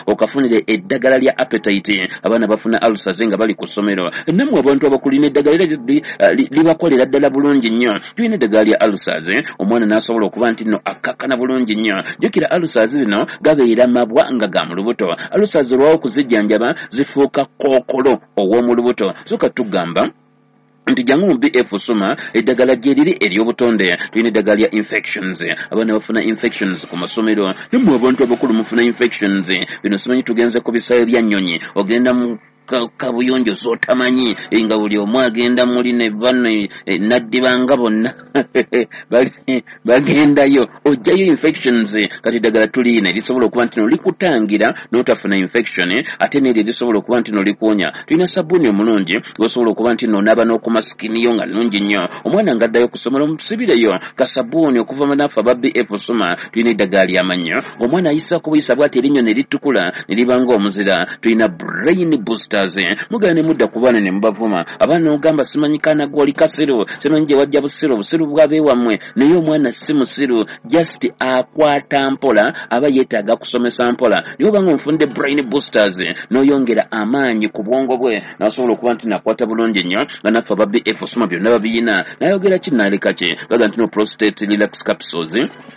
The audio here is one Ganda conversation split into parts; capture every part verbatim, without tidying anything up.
okafunire eddagala lya appetite abaana bafuna ulcers nga bali ku ssomero namwe abantu abakulina eddagala libakolera ddala bulungi nnyo tulina eddagala lya ulcers omwana n'asobola okuba nti nno akakkana bulungi nnyo jjukira ulcers zino gabeera mabwa nga ga mu lubuto ulcers olwawo okuzijjanjaba zifuuka kookolo ow'omu lubuto soka tugamba nti jangu mu B F Suma eddagala gye liri ery'obutonde tulina eddagala lya infections abaana bafuna infections ku masomero nemwe abantu abakulu mufuna infections bino simanyi tugenze ku bisaayo bya nnyonyi ogenda mu kabuyonjo z'otamanyi nga buli omu agenda muli ne bano naddibanga bonna bagendayo ojjayo infections kati eddagala tuliina erisobola okuba nti no likutangira n'otafuna infection ate n'eryo erisobola okuba nti no likuwonya tulina sabbuuni omulungi osobola okuba nti no onaaba n'okumasikiniyo nga nnungi nnyo omwana ng'addayo ku ssomero musibireyo kasabbuuni okuva manaffe aba B F Suma tulina eddagala ly'amannyo omwana ayisaako buyisa bw'ati erinnyo ne litukula ne liba ng'omuzira tulina brain booster mugane mudda ku baana ne mubavuma abaana ogamba simanyi kaana gwoli kasiru simanyi gye wajja busiru obusiru bwabeewammwe naye omwana si musiru just akwata mpola aba yeetaaga kusomesa mpola niwe obanga omufunde brain boosters n'oyongera amaanyi ku bwongo bwe n'asobola okuba nti nakwata bulungi nnyo nga naffe aba B F Suma byonna babiyina nayogera ki naaleka ki baga nti no prostate relax capsules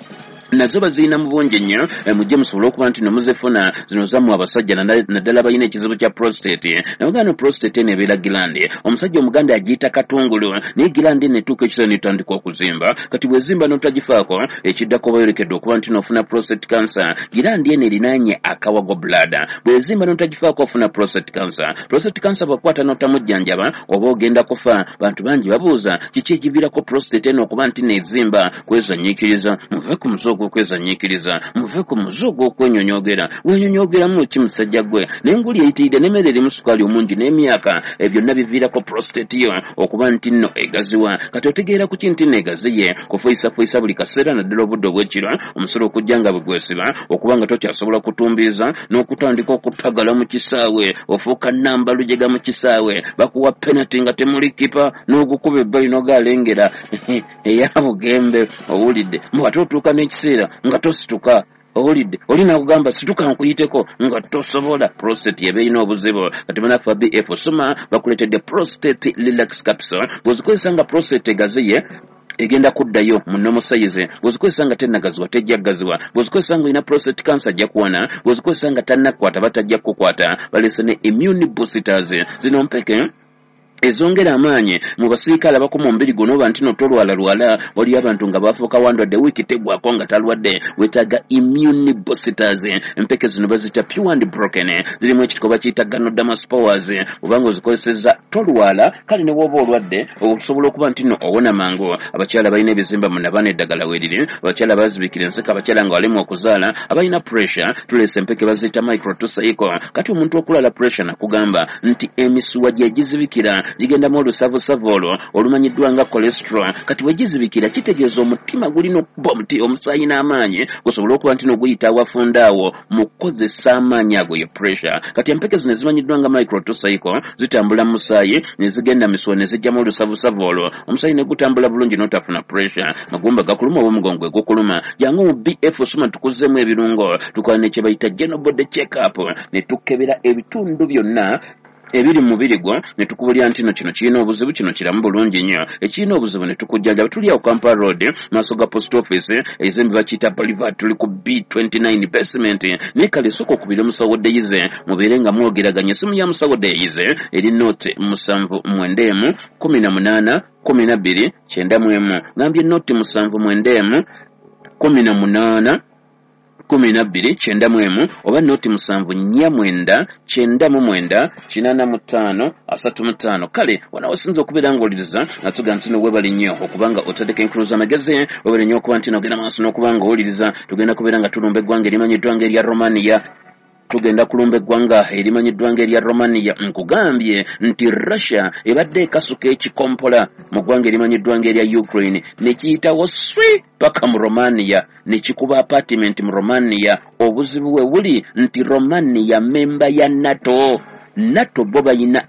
nazo bazirina mu bungi nnyo mujje musobole okuba nti nomuzifuna zino zammwe abasajja naddala balina ekizibu kya prostate nagano prostate eno ebeera gilandi omusajja omuganda agiyita katungulu naye gilandi eno etuuka ekiseera netandika okuzimba kati bwezimba notagifaako ekiddako bayolekedde okuba nti nofuna prostate cancer gilandi eno erinaanye akawago blada bwezimba notagifaako ofuna prostate cancer prostate cancer bwakwata notamujjanjaba oba ogenda kufa bantu bangi babuuza kiki ekiviirako prostate eno okuba nti nezimba kwezanyiikiriza muve ku muzogo okwezanyiikiriza muve ku muzogo okwenyonyogera wenyonyogeramu ki musajja gwe n'enguli eyitiridde n'emmere erimu sukaali omungi n'emyaka byonna biviirako prostate yo okuba nti nno egaziwa kati otegeera ku kinti nno egaziye kufuyisafuisa buli kaseera naddala obudde obw'ekiro omusolo okujja nga bwe gwesiba okuba nga tokyasobola kutumbiiza n'okutandika okutagala mu kisaawe ofuuka nnamba lujega mu kisaawe bakuwa penalty nga temuli kipa n'ogukuba ebbali n'ogaalengera eya bugembe owulidde mubate otuuka n'ekiseera nga tosituka owulidde olina kugamba situka nkuyiteko nga tosobola prostate yeba erina obuzibu kati banaffe B F Suma bakuleetedde prostate relax capsule bw'ozikozesa nga prostate egaziye egenda kuddayo mu normal size bw'ozikozesa nga tennagaziwa tejja gaziwa bw'ozikozesa nga olina prostate cancer ajja kuwona bw'ozikozesa nga tannakwata batajja kukwata baleese ne immune boosters zino mpeke ezongera amaanyi mu basirikale abakoma omubiri guno oba nti notolwala lwala wali abantu nga bafuuka wandwadde wiiki tegwako nga talwadde wetaaga immune boosters empeke zino bazita pure and broken zirimu ekitiko bakiyita ganodamus powers obanga ozikozesezza tolwala kale ne wooba olwadde osobola okuba nti no owona mangu abakyala balina ebizimba mu nabana eddagala weeriri abakyala bazibikira enseka abakyala nga balemu okuzaala abalina pressure tuleese empeke baziyita microtocycle kati omuntu okulala pressure nakugamba nti emisuwa gye gizibikira ligenda mu olusavusavu olwo olumanyiddwa nga cholesterol kati wegizibikira kitegeeza omutima gulina okuba omuti omusaayi n'amaanyi gusobola okuba nti n'oguyita awafundaawo mu kukozesa amaanyi ago ye pressure kati empeke zino zimanyiddwa nga microtocycle zitambula mu musaayi ne zigenda misuwa ne zijja mu olusavusavu olwo omusaayi ne gutambula bulungi n'otafuna pressure magumba gakuluma oba omugongo gwe gukuluma jangu mu B F Suma tukuzzemu ebirungo tukola ne kye bayita general body check up ne tukebera ebitundu byonna ebiri mu mubiri gwo ne tukubulya nti no kino kirina obuzibu kino kiramu bulungi nnyo ekirina obuzibu ne tukujjanjaba tuli awo Kampala Road maaso ga post office ekizimbe bakiyita Boulevard tuli ku B twenty-nine basement ne kale soko okubira musawo deyize mubeere nga mwogeraganya essimu ya musawo deyize eri note musanvu mwenda emu kumi na munaana kumi na bbiri kyenda mu emu ngambye note musanvu mwenda emu kumi na munaana kumi na bbiri kyenda mu emu oba noti musanvu nnya mwenda kyenda mu mwenda kinaana mu ttaano asatu mu ttaano kale wanawasinza okubeera ng'owuliriza natuga nti no webali nnyo okubanga otadeko enkulu z'amagezi webali nnyo okuba nti nogenda maaso n'okubanga owuliriza tugenda kubeera nga tulumba eggwanga erimanyiddwa nga erya Romania tugenda kulumba eggwanga erimanyiddwa nga erya Romania nkugambye nti Russia ebadde ekasuka ekikompola mu ggwanga erimanyiddwa nga erya Ukraine ne kiyitawo swi paka mu Romania ne kikuba apartment mu Romania obuzibu we buli nti Romania memba ya NATO NATO bo bayina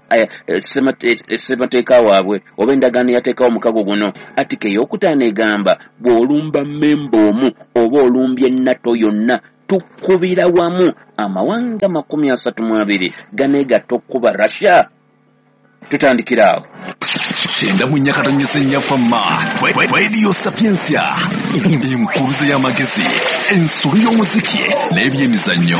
ssemateeka waabwe oba endagaano yateekawo omukago guno atike ey'okutaano egamba bw'olumba memba omu oba olumbye NATO yonna tukubira wamu amawanga makumi asatu mu abiri ganeegatta okuba Russia. Tutandikira awo. Shenda munyakatanyisa nyafama Radio Sapiensia enkuluze y'amagezi ensolo y'omuziki n'ebyemizannyo.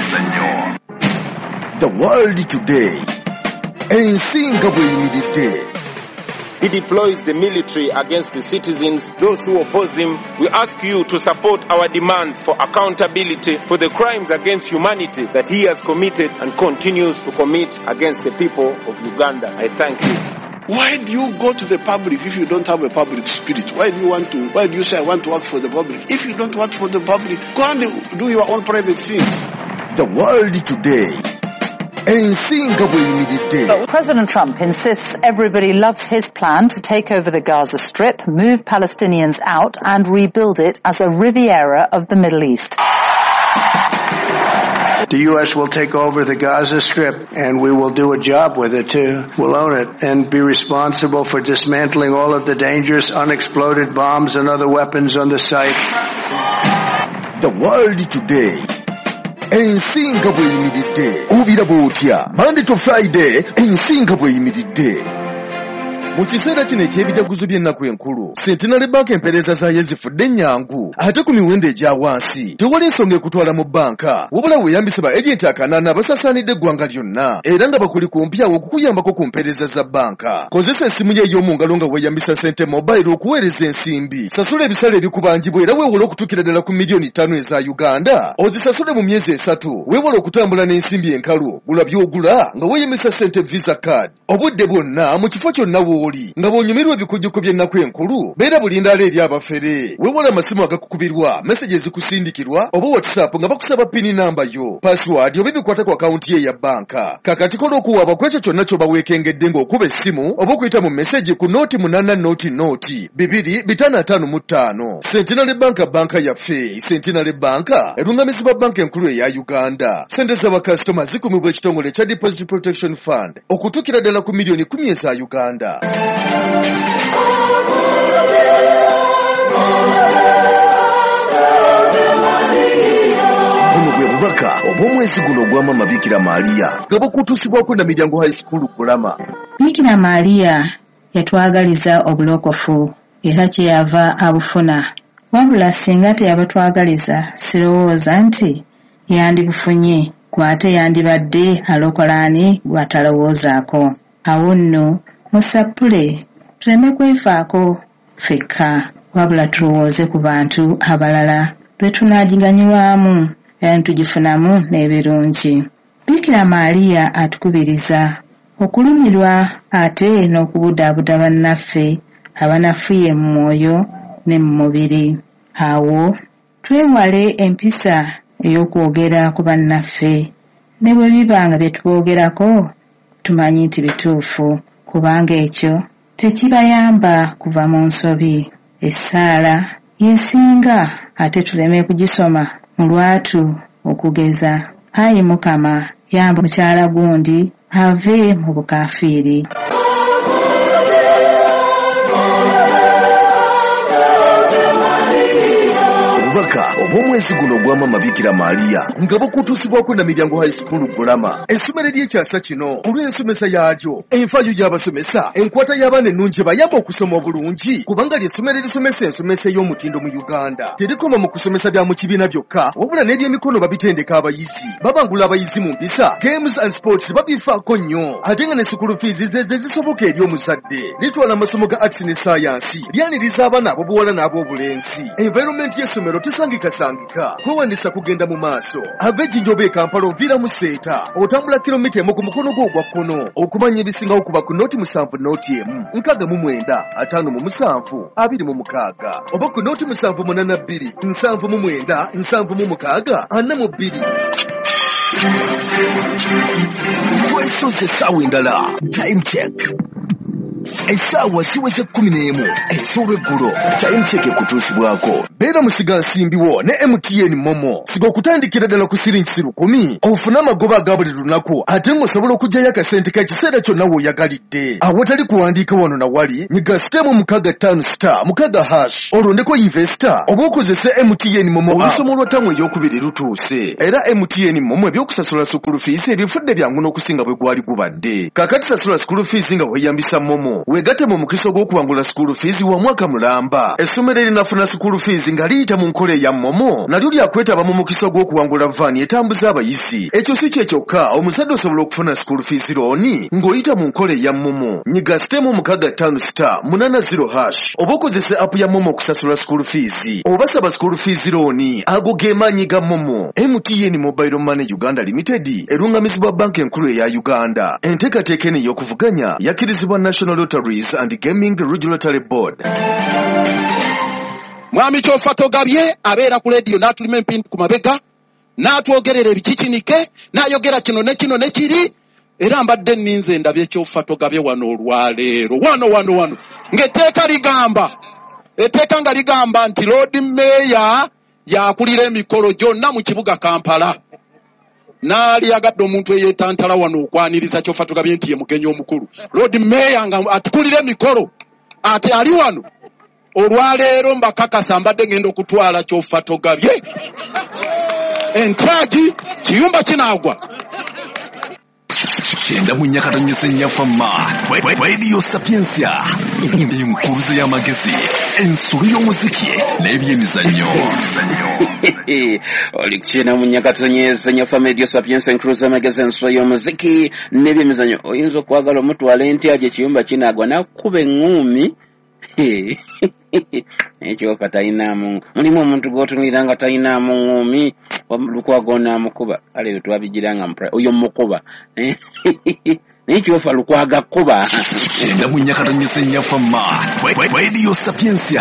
The world today ensinga bweyimiridde. He deploys the military against the citizens, those who oppose him. We ask you to support our demands for accountability for the crimes against humanity that he has committed and continues to commit against the people of Uganda. I thank you. Why do you go to the public if you don't have a public spirit? Why do you want to, why do you say I want to work for the public? If you don't work for the public, go and do your own private things. The world today. President Trump insists everybody loves his plan to take over the Gaza Strip, move Palestinians out and rebuild it as a Riviera of the Middle East. The U S will take over the Gaza Strip and we will do a job with it too. We'll own it and be responsible for dismantling all of the dangerous unexploded bombs and other weapons on the site. The world today. Ensinga bweyimiridde obira bwotya Monday to Friday ensinga bweyimiridde. Mu kiseera kino eky'ebijaguzo by'ennaku enkulu Centenary Bank empeereza zaayo zifudde ennyangu ate ku miwendo egya wansi tewali ensonga ekutwala mu banka wabula weeyambise ba agenti akanaana abasaasaanidde eggwanga lyonna era nga bakuli kumpyawo okukuyambako ku mpeereza za banka. Kozesa essimu ye ey'omu ngalo nga weeyambisa Sente Mobile okuweereza ensimbi. Sasula ebisale ebikubangibwa era weewole okutuukira ddala ku miliyoni ttaano eza Uganda. Ozisasule mu myezi esatu weewole okutambula n'ensimbi enkalu. Gula by'ogula nga weeyambisa Sente Visa Card. Obudde bwonna mu kifo kyonna w'oli nga bw'onyumirwa ebikujjuko by'ennaku enkulu beera bulindaala eri abafere. Weewole amasimu agakukubirwa meseji ezikusindikirwa oba WhatsApp nga bakusaba pini namba yo password oba ebikwata ku akawunti ye ya banka. Kakati kola okuwaaba ku ekyo kyonna ky'oba weekengedde ng'okuba essimu oba okuyita mu meseji ku nooti munaana nooti nooti bibiri bitaano ataano mu ttaano. Centenary Bank banka yaffe. Centenary Bank erungamizibwa banka enkulu eya Uganda. Sente z'abakasitoma zikumibwa ekitongole ekya Deposit Protection Fund okutuukira ddala ku miliyoni kumi eza Uganda. Buno bwe bubaka obw'omwezi guno ogw'Amama Bikira Maria nga bukutuusibwako na Miryango High School Kulama. Bikira Maria yatwagaliza obulokofu era kyeyava abufuna. Wabula singa teyabatwagaliza sirowooza nti yandibufunye kwate yandibadde alokolaani gwatalowoozaako. Awo nno musapule tuleme kwefaako fekka wabula tulowooze ku bantu abalala lwe tunaagiganyulwamu era tugifunamu n'ebirungi. Bikira Maria atukubiriza okulumirwa ate n'okubudaabuda bannaffe abanafuye mu mwoyo ne mu mubiri. Awo twewale empisa ey'okwogera ku bannaffe ne bwe biba nga bye twogerako tumanyi nti bituufu kubanga ekyo tekibayamba kuva mu nsobi. Essaala yesinga ate tuleme kugisoma mu lwatu okugeza ayi Mukama yamba mukyala gundi ave mu bukafiiri. Obubaka obw'omwezi guno ogw'Amama Bikira Maria nga bukutuusibwako na Miryango High School Kulama. Essomero ly'ekyasa kino olw'ensomesa yaalyo enfaayo y'abasomesa enkwata y'abaana ennungi bayamba okusoma obulungi kubanga ly'essomero erisomesa ensomesa ey'omutindo mu Uganda. Terikoma mu kusomesa bya mu kibiina byokka wabula n'ebyemikono babitendeka abayizi babangula abayizi mu mpisa games and sports babifaako nnyo ate nga ne school fees ze zisoboka eri omuzadde. Litwala amasomo ga arts ne science lyaniriza abaana ab'obuwala n'ab'obulenzi. Environment y'essomero tesangikasangika kwewandisa kugenda mu maaso ave Jinjoba e Kampala oviira mu Seeta otambula kilomita emu ku mukono gwo ogwa kkono okumanya ebisingawo kuba ku nooti musanvu nooti emu nkaaga mu mwenda ataano mu musanvu abiri mu mukaaga oba ku nooti musanvu munaana bbiri nsanvu mu mwenda nsanvu mu mukaaga ana mu bbiri. Twesoze essaawa endala time check. essaawa ziweze kkumi n'emu ez'olweggulo kyayimukyeke kutuusibwako. Beera musiga nsimbiwo ne M T N Momo. Siga okutandikira ddala ku siringi lukumi ofune amagoba aga buli lunaku ate ng'osobola okugyayo akasente k'ekiseera kyonna w'oyagalidde. Awatali kuwandiika wano na wali nyiga sitemu mukaga ttaano star mukaga hash olondeko investor oba okozese M T N Momo. Olusomo lwa ttamu eryokubiri lutuuse era M T N Momo ebyokusasula school fees ebifudde byangu n'okusinga bwe gwali gubadde. Kakati sasula school fees nga weeyambisa Momo weegatte mu mukisa ogw'okuwangula school fees wa mwaka mulamba. Essomero erinafuna school fees nga liyita mu nkola eya Momo nalyo lyakwetaba mu mukisa gw'okuwangula vaani etambuza abayizi. Ekyo si kye kyokka, omuzadde osobola okufuna school fees looni ng'oyita mu nkola eya Momo. Nyiga sitemu mukaga ttaano star munaana zero hash oba okozese app ya Momo okusasula school fees oba saba school fees looni. Ago ge maanyi ga Momo. M T N Mobile Money Uganda Limited erungamizibwa banka enkulu eya Uganda. Enteekateeka eno ey'okuvuganya yakkirizibwa National Lotteries and Gaming Regulatory Board. Mwami Kyofa Togabye abeera ku radio n'atulima empindi ku mabega n'atwogerera ebikikinike n'ayogera kino ne kino ne kiri era mbadde nninze ndabye Kyofa Togabye wano olwaleero wano wano wano ng'etteeka ligamba etteeka nga ligamba nti Lord Mayor yakulira emikolo gyonna mu kibuga Kampala naali agadde omuntu eyeetantala wano okwaniriza Kyofa Togabye nti ye mugenyi omukulu. Lord Mayor nga atukulira emikolo ate ali wano olwaleero mbakakasa mbadde ngenda okutwala Kyofa Togabye entaagi kiyumba kinaagwa. Kyenda mu nyakatanyisa ennyafama Radio Sapiensia enkuruze y'amagezi ensulu y'omuziki n'ebyemizannyo. Oli kukyenda mu nyakatanyisa ennyafama Radio Sapiensia enkuruze y'amagezi ensulu y'omuziki n'ebyemizannyo. Oyinza okwagala omutwala entaagi ekiyumba kinaagwa n'akuba eŋŋuumi. Ekyoka talinamu mulimu omuntu gw'otunulira nga talinamu ŋŋuumi Lukwago n'amukuba kale twabigiranga mpra oyo mukuba naye Kyofa Lukwago akuba. Kyenda mu nyakatanyisa ennyafama Radio Sapiensia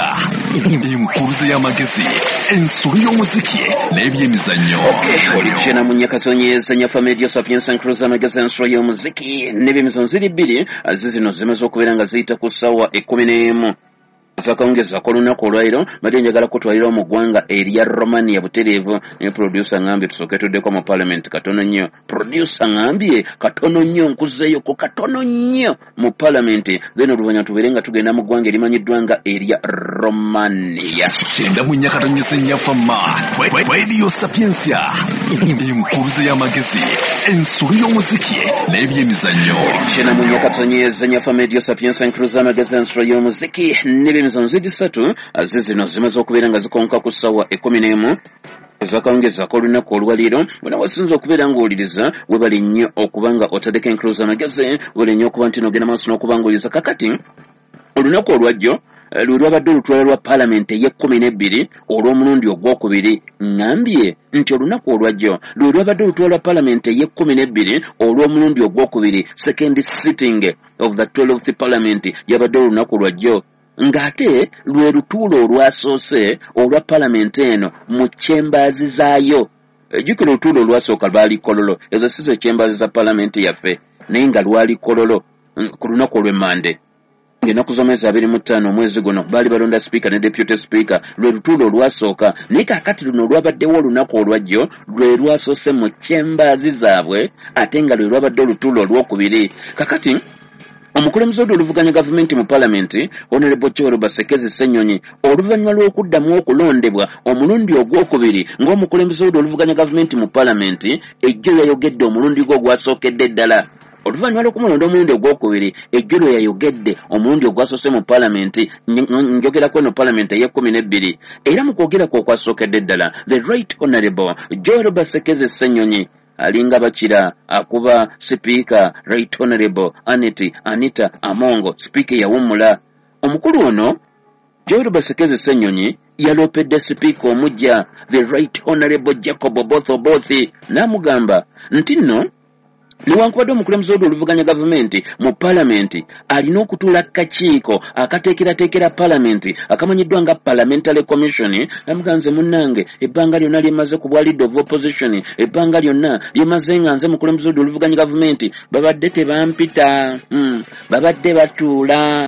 enkuruze y'amagezi ensulu y'omuziki n'ebyemizannyo. Oli kukyenda mu nyakatanyisa ennyafama Radio Sapiensia enkuruze y'amagezi ensulu y'omuziki n'ebyemizannyo ziri bbiri zizino zimaze okubeera nga ziyita ku ssaawa ekkumi n'emu. Zakongeza ko lunaku olwaliro mbadde njagala kutwalira mu ggwanga erya Romania butereevu ne producer ngambye tusooke tuddeko mu parliament katono nnyo. Producer ngambye katono nnyo nkuzeeyo ko katono nnyo mu parliament then oluvannyuma tubeere nga tugenda mu ggwanga erimanyiddwa nga erya Romania. Kyenda mu nyakatanyisa ennyafama Radio Sapiensia enkuruze y'amagezi ensulu y'omuziki n'ebyemizannyo. Kyenda mu nyakatanyisa ennyafama Radio Sapiensia enkuruze y'amagezi ensulu y'omuziki n'ebyemizannyo ziri ssatu zizino zimaze okubeera nga zikonka ku ssaawa ekkumi n'emu. Zakongezako olunaku olwaliro bonna wasinza okubeera ng'owuliriza webali nnyo okuba nga otaddeko enkuruze y'amagezi webali nnyo okuba nti n'ogenda maaso n'okuba ng'owuliriza. Kakati olunaku olwajjo lwe lwabadde olutwala lwa paalamenti ey'ekkumi n'ebbiri olw'omulundi ogwokubiri. Ngambye nti olunaku olwajjo lwe lwabadde olutwala lwa paalamenti ey'ekkumi n'ebbiri olw'omulundi ogwokubiri second sitting of the twelfth parliament yabadde olunaku lwajjo ng'ate lwe lutuulo olwasoose olwa paalamenti eno mu chambers zaayo. Ejjukira olutuulo olwasooka lwali Kololo, ezo si ze chambers za paalamenti yaffe naye nga lwali Kololo ku lunaku olw'emmande. Ng'ennaku z'omwezi abiri mu ttaano omwezi guno baali balonda speaker ne deputy speaker lwe lutuulo olwasooka naye kaakati luno olwabaddewo olunaku olwajjo lwe lwasoose mu chambers zaabwe ate nga lwe lwabadde olutuulo olwokubiri. Kakati omukulembeze oluvuganya gavumenti mu paalamenti Honorable Kyoro Basekezi Ssenyonyi oluvannyuma lw'okuddamu okulondebwa omulundi ogwokubiri ng'omukulembeze oluvuganya gavumenti mu paalamenti ejjo yayogedde omulundi gwe ogwasookedde ddala. Oluvannyuma lw'okumulonda omulundi ogwokubiri ejjo lwe yayogedde omulundi ogwasoose mu paalamenti njogerako eno paalamenti ey'ekkumi n'ebbiri era mu kwogerako okwasookedde ddala the right Honorable Kyoro Basekezi Ssenyonyi alinga bakira akuba sipiika Right Honorable Aneti Anita Amongo sipiika yawummula. Omukulu ono Kyoro Basekezi Ssenyonyi yaloopedde sipiika omujja the Right Honorable Jacob Oboth Oboth n'amugamba nti nno newankubadde omukulembeze oluvuganya gavumenti mu palamenti alina okutuula kakiiko akateekerateekera palamenti akamanyiddwa nga parliamentary commission namuga nze munnange ebbanga lyonna lyemaze ku bwa leader of opposition ebbanga lyonna lyemaze nga nze mukulembeze oluvuganya gavumenti babadde tebampita mm, babadde batuula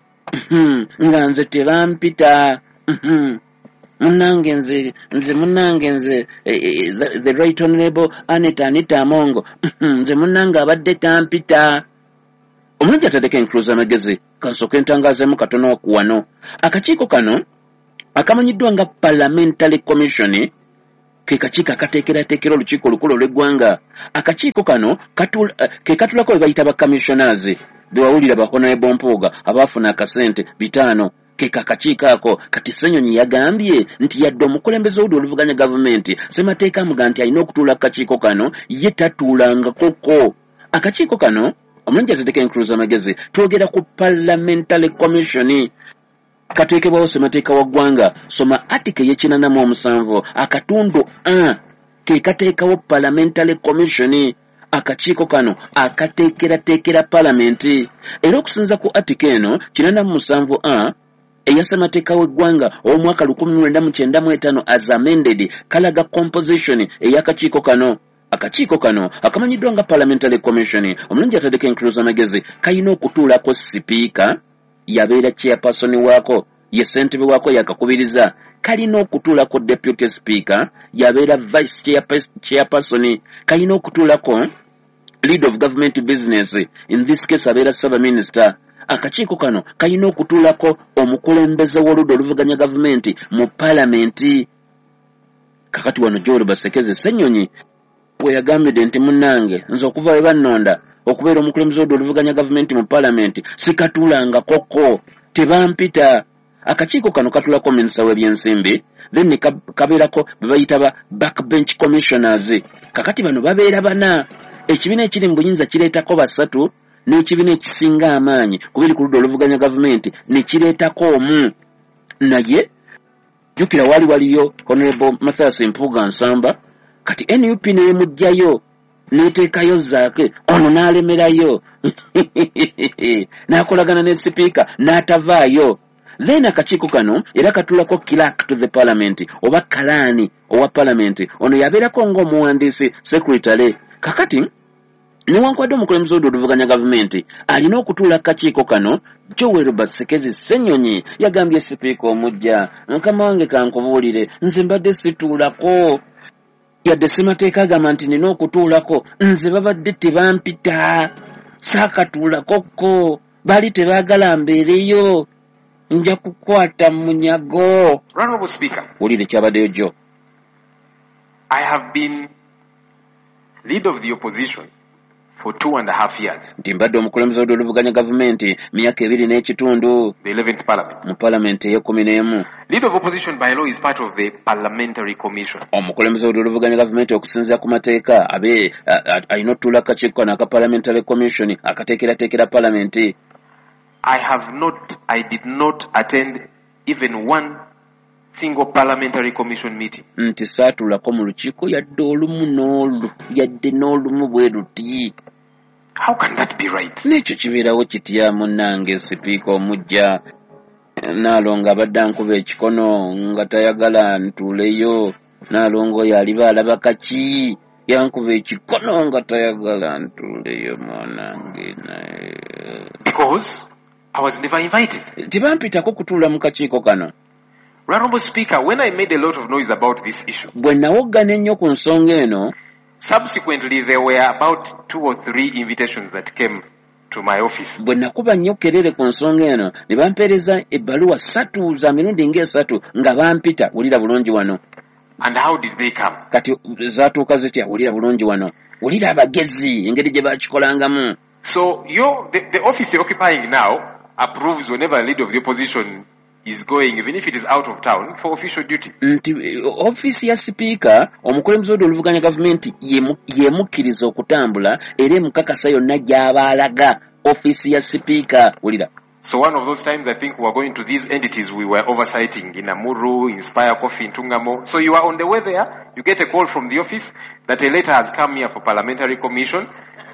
mm, nga nze tebampita mm, Munange nze nze munange nze the, the right honorable Anita Anita Amongo nze munange abadde tampita omulungi atadeko enkuluza amagezi kansooka entangaazemu katono okuwano akakiiko kano akamanyiddwa nga parliamentary commission ke kakiiko akateekerateekera olukiiko olukulu olw'eggwanga akakiiko kano katula, ke katulako be bayita ba commissioners bewawulira ba honorable Mpuuga abaafuna akasente bitaano keka kakiiko ako kati Ssenyonyi yagambye nti yadde omukulembeze odi oluvuganya gavumenti ssemateeka amuga nti alina okutuula akakiiko kano ye tatuulangakoko akakiiko kano omulungi atadeko enkuluza amagezi twogera ku parliamentary commission kateekebwawo ssemateeka wa ggwanga soma article y'ekinaana mu omusanvu akatundu a ke kateekawo parliamentary commission akakiiko kano akateekerateekera palamenti era okusinza ku article eno kinaana mu musanvu a eyasemateeka w'eggwanga ow'omwaka lukumi lwenda mu kyenda mu etaano as amended kalaga composition ey'akakiiko kano akakiiko kano akamanyiddwa nga parliamentary commission omulungi atadeko enkuluza amagezi kalina okutuulako sipiika yabeera chairperson waako ye ssentebe waako yakakubiriza kalina okutuulako deputy speaker yabeera vice chairperson kalina okutuulako lead of government business in this case abeera saba minister akakiiko kano kalina okutuulako omukulembeze w'oludda oluvuganya gavumenti mu palamenti kakati wano Joel Basekeze Ssenyonyi bwe yagambidde nti munnange nze okuva we bannonda okubeera omukulembeze w'oludda oluvuganya gavumenti mu palamenti sikatuulanga koko tebampita akakiiko kano katulako minisita w'ebyensimbi then kabeerako be bayita ba backbench commissioners kakati bano babeera bana ekibiina ekiri mu buyinza kireetako basatu n'ekibiina ekisinga amaanyi kubiri ku ludda oluvuganya gavumenti ne kireetako omu naye jjukira waali waliyo honorable Mathias Mpuuga Nsamba kati N U P neemugjayo n'eteekayo zaake ono n'alemerayo n'akolagana ne sipiika n'atavaayo then akakiiko kano era katulako clerk to the parliament oba kalaani owa parliament ono yabeerako ng'omuwandiisi secretary kakati newankubadde omukulembeze odi oluvuganya gavumenti alina okutuula akakiiko kano Joel Basekeze Ssenyonyi yagambye sipiika omujja mukama wange kankubuulire nze mbadde situulako yadde ssemateeka agamba nti nina okutuulako nze babadde tebampita saakatuulakokko baali tebaagala mbeereyo nja kukwata munyago. Honorable Speaker, wulire kyabaddeyo Joe. I have been leader of the opposition for two and a half years. Nti mbadde omukulembeze oluvuganya gavumenti myaka ebiri n'ekitundu. The eleventh parliament. Mu parliament ey'ekkumi n'emu. Leader of opposition by law is part of the parliamentary commission. Omukulembeze oluvuganya gavumenti okusinziira ku mateeka abe alina otuula akakiiko kano aka parliamentary commission akateekerateekera parliament. I have not, I did not attend even one single parliamentary commission meeting. Nti saatuulako mu lukiiko yadde olumu n'olu yadde n'olumu bwe luti. How can that be right? N'ekyo kibeerawo kitya munnange sipiika omujja Naalongo abadde ankuba ekikono nga tayagala ntuuleyo. Naalongo oyo aliba alaba kaki yankuba ekikono nga tayagala ntuuleyo mwanange naye. Because I was never invited. Tibampitako kutuula mu kakiiko kano. Honorable Speaker, when I made a lot of noise about this issue, bwe nawoggana ennyo ku nsonga eno, subsequently there were about two or three invitations that came to my office. Bwe nakuba nnyo kerere ku nsonga eno ne bampeereza ebbaluwa ssatu za mirundi ng'esatu nga bampita. Wulira bulungi wano. And how did they come? Kati zaatuuka zitya? Wulira bulungi wano. Wulira abagezi engeri gye bakikolangamu. So your the, the office you're occupying now approves whenever a leader of the opposition is going, even if it is out of town, for official duty. Nti office ya speaker omukulembeze oluvuganya gavumenti yemukkiriza okutambula era emukakasa yonna gy'abaalaga office ya speaker. Wulira. So one of those times I think we were going to these entities we were oversighting in Amuru, Inspire Coffee, in Tungamo. So you are on the way there, you get a call from the office that a letter has come here for parliamentary commission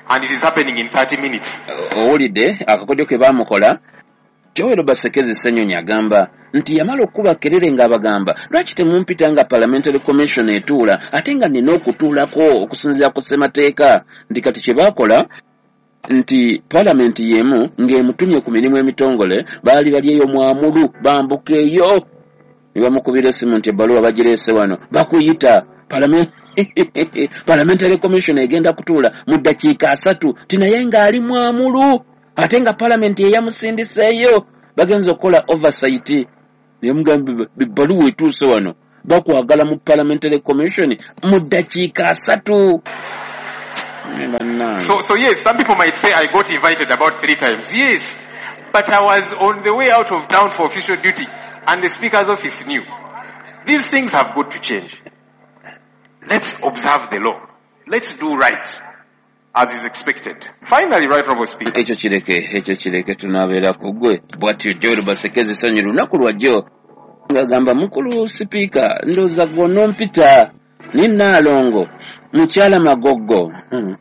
and it is happening in thirty minutes. Owulidde akakodyo ke baamukola Joel Basekezi Ssenyonyi agamba nti yamala okuba kerere ng'abagamba lwaki temumpita nga parliamentary commission etuula ate nga nina okutuulako okusinziira ku ssemateeka nti kati kye baakola nti palamenti yemu ng'emutumye ku mirimu emitongole baali bali eyo mwamulu bambuka eyo ne bamukubira essimu nti ebbaluwa bagireese wano bakuyita parliamentary commission egenda kutuula mu ddakiika asatu ti naye ng'ali mwamulu ate nga palamenti eyamusindiseeyo bagenza okukola oversight naye mugamba ebbaluwa etuuse wano bakwagala mu parliamentary commission mu ddakiika asatu. So, so yes, some people might say I got invited about three times. Yes, but I was on the way out of town for official duty, and the Speaker's office knew. These things have got to change. Let's observe the law. Let's do right, as is expected. Finally, Right Honourable Speaker. Echo kireke, echo kireke tunabeera ku gwe. Bw'atyo Joel Basekezi Ssenyonyi lunaku lwajjo ng'agamba mukulu Sipiika ndowooza gw'onompita Ninaalongo mukyala Magoggo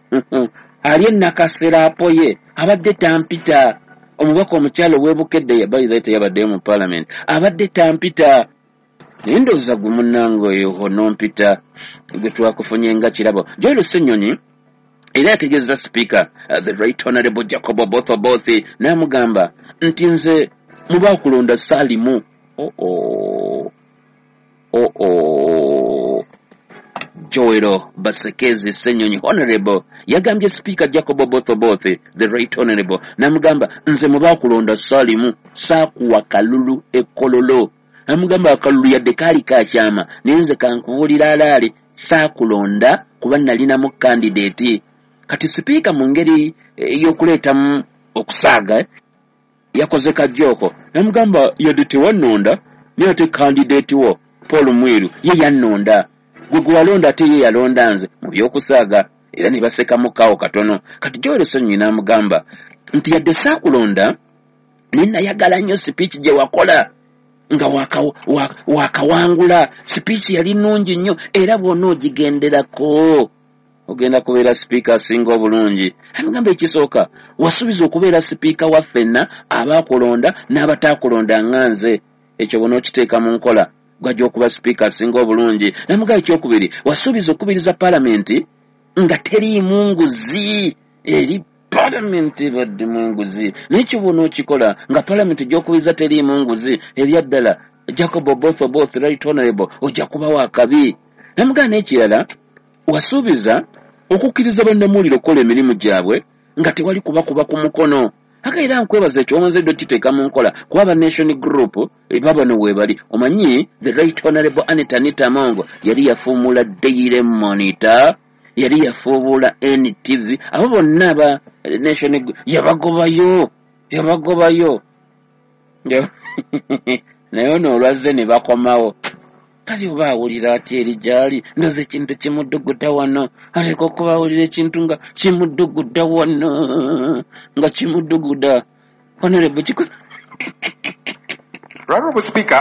ali enakasera apoye abadde tampita omubaka omukyala ow'ebukedde yabayirete yabaddeyo mu parliament abadde tampita naye ndowooza gwe munnange oyo onompita gwe twakufunye nga kirabo. Joel Ssenyonyi era yategeeza Speaker uh, the Right Honourable Jacob Oboth Oboth n'amugamba nti nze muba okulonda saalimu. oh oh oh oh Joel Basekezi Ssenyonyi Honourable yagambye Speaker Jacob Oboth Oboth the Right Honourable namugamba nze muba kulonda salimu saakuwa kalulu ekololo namugamba akalulu yadde kali kakyama nenze kankubulira alaali saakulonda kuba nalina mu candidate kati Speaker mu ngeri y'okuleetamu okusaaga yakoze kajjoko namugamba yadde tewannonda naye ate candidate wo Paul Mwiru ye yannonda gwe gwalonda ate ye yalonda nze mu by'okusaaga era ne basekamu kawo katono. Kati Joel Ssenyonyi n'amugamba nti yadde saakulonda ninayagala nnyo speech gye wakola nga wakawangula waka speech yali nnungi nnyo era bwonna ogigenderako ogenda kubeera Speaker asinga obulungi. Amugamba ekisooka wasuubiza okubeera Speaker wa ffenna abaakulonda n'abataakulonda nga nze ekyo bwonna okiteeka mu nkola gwajja okuba Speaker asinga obulungi. Namugamba ekyokubiri wasuubiza okubiriza palamenti nga teriimu nguzi eri palamenti badde mu nguzi n'ekyo bwonna okikola nga palamenti gy'okubiriza teriimu nguzi ebyaddala Jacob Oboth Oboth Right Honourable ojja kubawo akabi. Namugamba n'ekirala wasuubiza okukkiriza bannamuwulire okukola emirimu gyabwe nga tewali kubakuba ku mukono. Akaira nkwebaza eky'omanzedde okiteeka mu nkola kuba ba Nation Group ebabano weebali omanyi the Right Honourable Anita Anita Mongo yali yafuumula Daily Monitor yali yafuubula N T V abo bonna ba Nation yabagobayo yabagobayo naye ono olwazze ne bakomawo kati oba awulira ati eri gyali ndoze ekintu kimudduguda wano aleka okuba awulira ekintu nga kimudduguda wano nga kimudduguda Honourable Chiku. Honourable Speaker,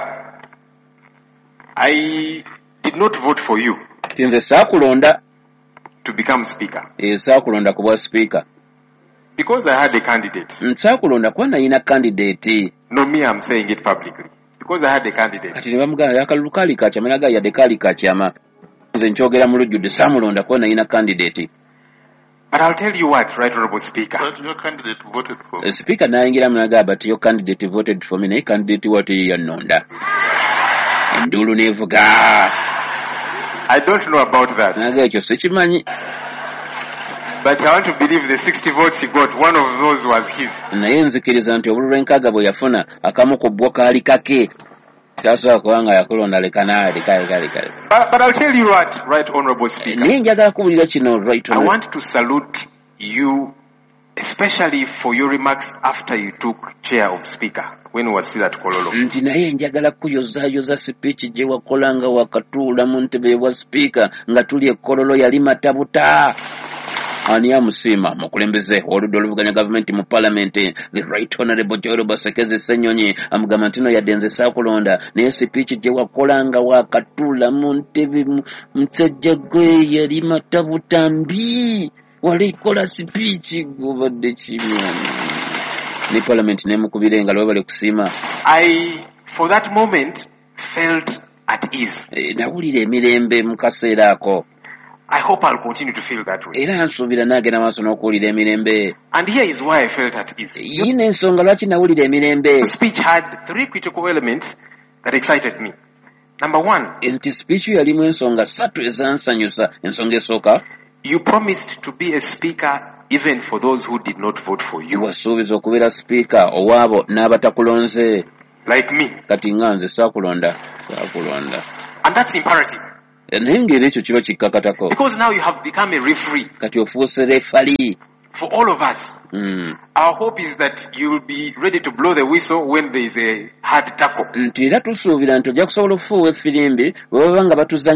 I did not vote for you tinze saakulonda to become Speaker. Eh, saakulonda kuba Speaker because I had a candidate. Saakulonda kuba nalina candidate. No, me, I'm saying it publicly. Because I had a candidate. Kati ne bamugamba yakalulu kaali kakyama naga yadde kaali kakyama nze nkyogera mu lujjudde saamulonda kuba nalina candidate. But I'll tell you what, Right Honourable Speaker. But your candidate voted for me. Uh, speaker nayingira munaga but your candidate voted for me naye candidate wate ye yannonda. Endulu nevuga. I don't know about that. Naga ekyo sikimanyi. But I want to believe the sixty votes he got, one of those was his. Naye nzikiriza nti obululu enkaaga bwe yafuna akamu ku bwo kaali kake. Tasobola kubanga yakulonda leka naali kale kale kale. But I'll tell you what, Right Honourable Speaker. Naye njagala kuwulira kino Right Honourable. I want to salute you, especially for your remarks after you took chair of Speaker when you were still at Kololo. Nti naye njagala kuyozaayoza speech gye wakola nga wakatuula mu ntebe wa Speaker nga tuli e Kololo yali matabuta. Ani amusiima mukulembeze oludda oluvuganya gavumenti mu palamenti the Right Honourable Joel Basekezi Ssenyonyi amugamba nti no yadde nze saakulonda naye speech gye wakola nga wakatuula mu ntebe musajja gwe yali matabuta mbi wali kola speech gobadde kimya ne parliament nemukubira engalo bale kusima. I for that moment felt at ease. E, nawulira emirembe mu kaseera ako. I hope I'll continue to feel that way. Era nsuubira nagenda maaso n'okuwulira emirembe. And here is why I felt at ease. Yina ensonga lwaki nawulira emirembe. The speech had three critical elements that excited me. Number one, nti speech yalimu ensonga ssatu ezansanyusa. Ensonga esooka, you promised to be a speaker even for those who did not vote for you. Wasuubiza okubeera speaker owaabo n'abatakulonze. Like me. Kati nga nze saakulonda. Saakulonda. And that's imperative. Naye ngeri ekyo kiba kikkakatako. Because now you have become a referee. Kati ofuuse referee. For all of us. Mm. Our hope is that you will be ready to blow the whistle when there is a hard tackle. Nti era tusuubira nti ojja kusobola okufuuwa effirimbi bwe baba nga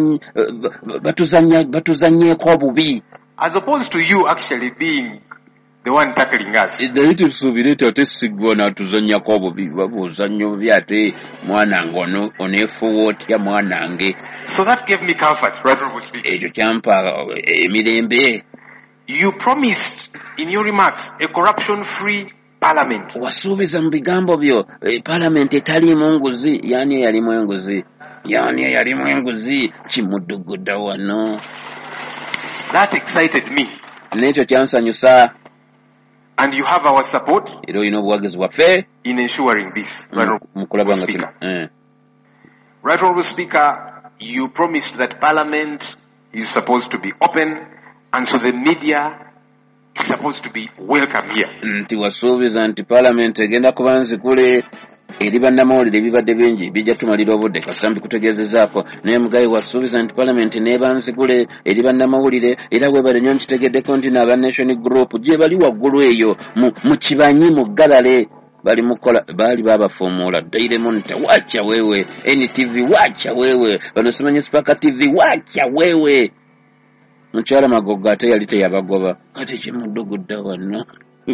batuzanyeeko obubi. As opposed to you actually being the one tackling us. Naye tusuubire nti ate siggwa n'atuzannyako obubi. Babuzannya obubi ate mwanange ono oneefuuwa otya mwanange. So that gave me comfort, right, Honorable Speaker. Ekyo kyampa emirembe. You promised in your remarks a corruption-free parliament. Wasuubiza mu bigambo byo parliament etaliimu nguzi. Yani yalimu enguzi. Yani yalimu enguzi. Kimudduguda wano. That excited me. N'ekyo kyansanyusa. And you have our support. Era olina obuwagizi bwaffe in ensuring this. Right, Honorable Speaker. Mm. Right, Honorable Speaker, you promised that Parliament is supposed to be open, and so the media is supposed to be welcome here. Nti wasuubiza nti Parliament egenda kuba nzikule eri bannamawulire ebibadde bingi bijja tumalira obudde kasita mbikutegeezezaako naye mugayi wasuubiza nti Parliament neeba nzikule eri bannamawulire era weebale nnyo nkitegeddeko nti n'aba Nation Group gye bali waggulu eyo mu kibanyi mu Galale bali mukola bali babafuumuula Daily Monitor wacha wewe N T V wacha wewe bano simanyi Spark T V wacha wewe mukyala Magogo ate yali teyabagoba kati kimuddugudda wano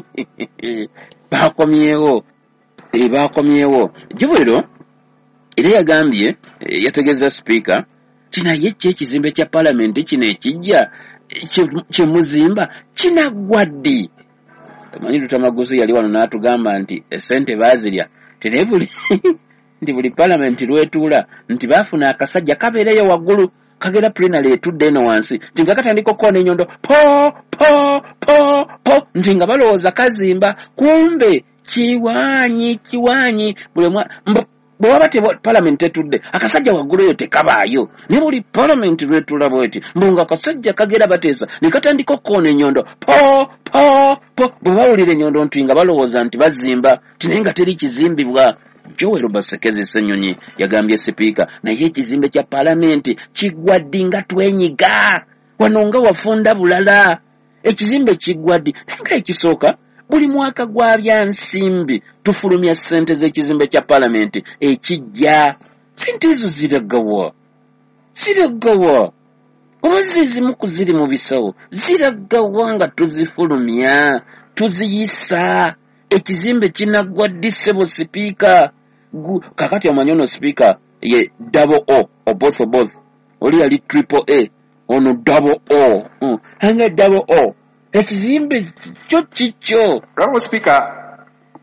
bakomyewo e bakomyewo Jubuliro era yagambye yategeeza speaker kinaye ky'ekizimbe kya Parliament kino ekijja kyemuzimba kinagwaddi. Manyi tutamaguzi yali wano n'atugamba nti esente baazirya tene buli nti buli Parliament lwetuula nti baafuna akasajja kabeereyo waggulu kagera plenary etudde eno wansi nti nga katandika okukoona enyondo po po po po nti nga balowooza kazimba kumbe kiwanyi kiwanyi buli mwa bwe waba te Parliament etudde akasajja waggulu eyo tekabaayo ne buli Parliament lwetula bweti mbunga akasajja kagera bateesa ne katandika okukoona enyondo po po po bwe bawulira enyondo nti nga balowooza nti bazimba tinaye nga teri kizimbibwa. Joel Basekezi Ssenyonyi yagambye sipiika naye ekizimbe kya Parliament kigwaddi nga twenyiga wano nga wafunda bulala ekizimbe kigwaddi nga ekisooka buli mwaka gwa byansimbi tufulumya ssente z'ekizimbe kya Parliament ekijja ssente ezo ziragawa ziragawa oba zizimu kuziri mu bisawo ziragawa nga tuzifulumya tuziyisa ekizimbe kinagwaddi ssebo sipiika kakati amanyono speaker ye double O or both or both oli yali triple A ono double O mm. Hanga double O ekizimbe kyo kikyo. Honorable Speaker,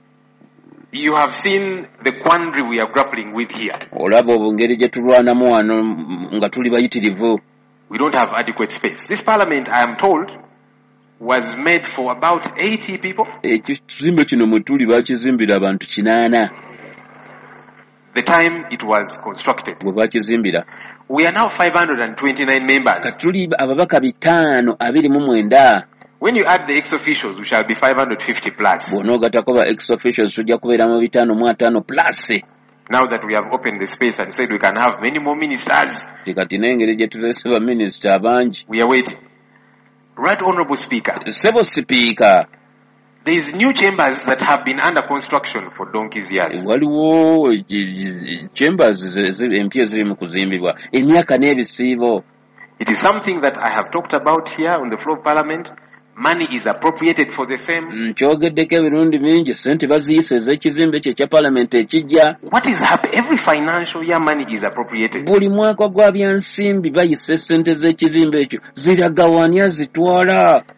you have seen the quandary we are grappling with here. Olaba obungeri gye tulwanamu wano nga tuli bayitirivu. We don't have adequate space. This Parliament, I am told, was made for about eighty people. Ekizimbe kino mwe tuli bakizimbira abantu kinaana. The time it was constructed. Bwe bakizimbira. We are now five hundred twenty-nine members. Katuli ababaka bitaano abiri mu mwenda. When you add the ex-officials, we shall be five hundred fifty plus. Bw'onoogatako ba ex-officials tujja kubeera mu bitaano mu ataano plus. Now that we have opened the space and said we can have many more ministers. Kati n'engeri gye tulese ba minister abangi. We are waiting. Right, Honorable Speaker. Sebo Speaker. There is new chambers that have been under construction for donkey's years. Waliwo chambers empya ziri mu kuzimbibwa emyaka n'ebisiibo. It is something that I have talked about here on the floor of Parliament. Money is appropriated for the same. Nkyogeddeko ebirundi bingi sente baziyisa ez'ekizimbe kye kya Parliament ekijja. What is happening? Every financial year money is appropriated. Buli mwaka gwa byansimbi bayisa sente z'ekizimbe ekyo ziragawanya zitwala.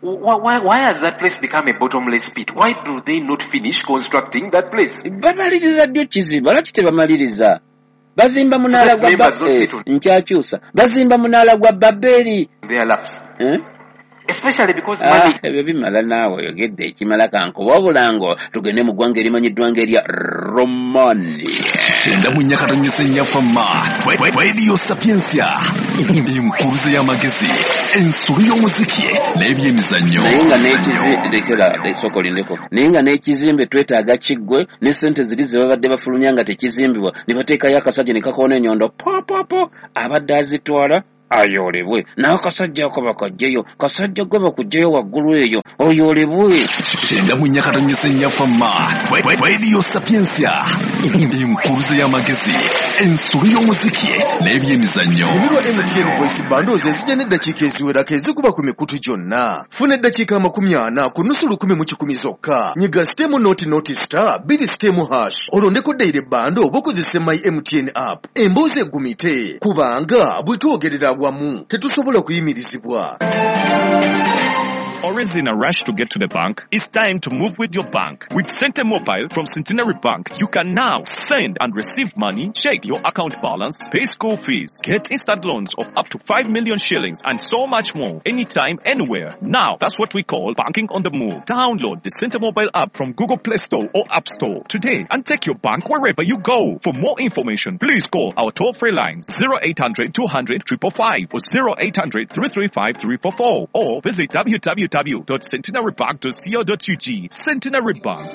Why, why has that place become a bottomless pit? Why do they not finish constructing that place? Bamaliriza ddyo kizibu lwaki tebamaliriza bazimba munaala gwa Babeli nkyakyusa bazimba munaala gwa Babeli their laps eh? Especially because ah, money ebyo bimala naawe yogedde ekimala kankuba obulango tugende mu ggwanga erimanyiddwa ng'erya Romani Tenda munyakatanyisa ennyafama Radio Sapiensia enkuruze y'amagezi ensulu y'omuziki n'ebyemizannyo naye nga n'ekizindekera esoko lindeko naye nga n'ekizimbe twetaaga kiggwe ne ssente ziri ze babadde bafulumya nga tekizimbibwa ne bateekayo akasajja ne kakoona enyondo popopo abadde azitwala ayolebwe nawe kasajja ako bakajjeyo kasajja gwe bakujjeyo waggulu eyo oyolebwe Tenda munyakatanyisa ennyafama Radio Sapiensia enkuruze y'amagezi ensulu y'omuziki n'ebyemizannyo Emirwa M T N Voice Bundles ezijja n'eddakiika eziwerako ezikuba ku mikutu gyonna funa eddakiika amakumi ana ku nnusu lukumi mu kikumi zokka nyiga sitemu noti noti star bbiri sitemu hash olondeko ddayire bando oba okozese my M T N app emboozi eggumite kubanga bwe twogerera awamu tetusobola kuyimirizibwa. Always in a rush to get to the bank? It's time to move with your bank. With Cente Mobile from Centenary Bank, you can now send and receive money, check your account balance, pay school fees, get instant loans of up to five million shillings, and so much more. Anytime, anywhere. Now, that's what we call banking on the move. Download the Cente Mobile app from Google Play Store or App Store today and take your bank wherever you go. For more information, please call our toll-free line zero eight hundred two hundred five five five or zero eight hundred three three five three four four or visit w w w dot centenary bank dot co dot u g. Centenary Bank.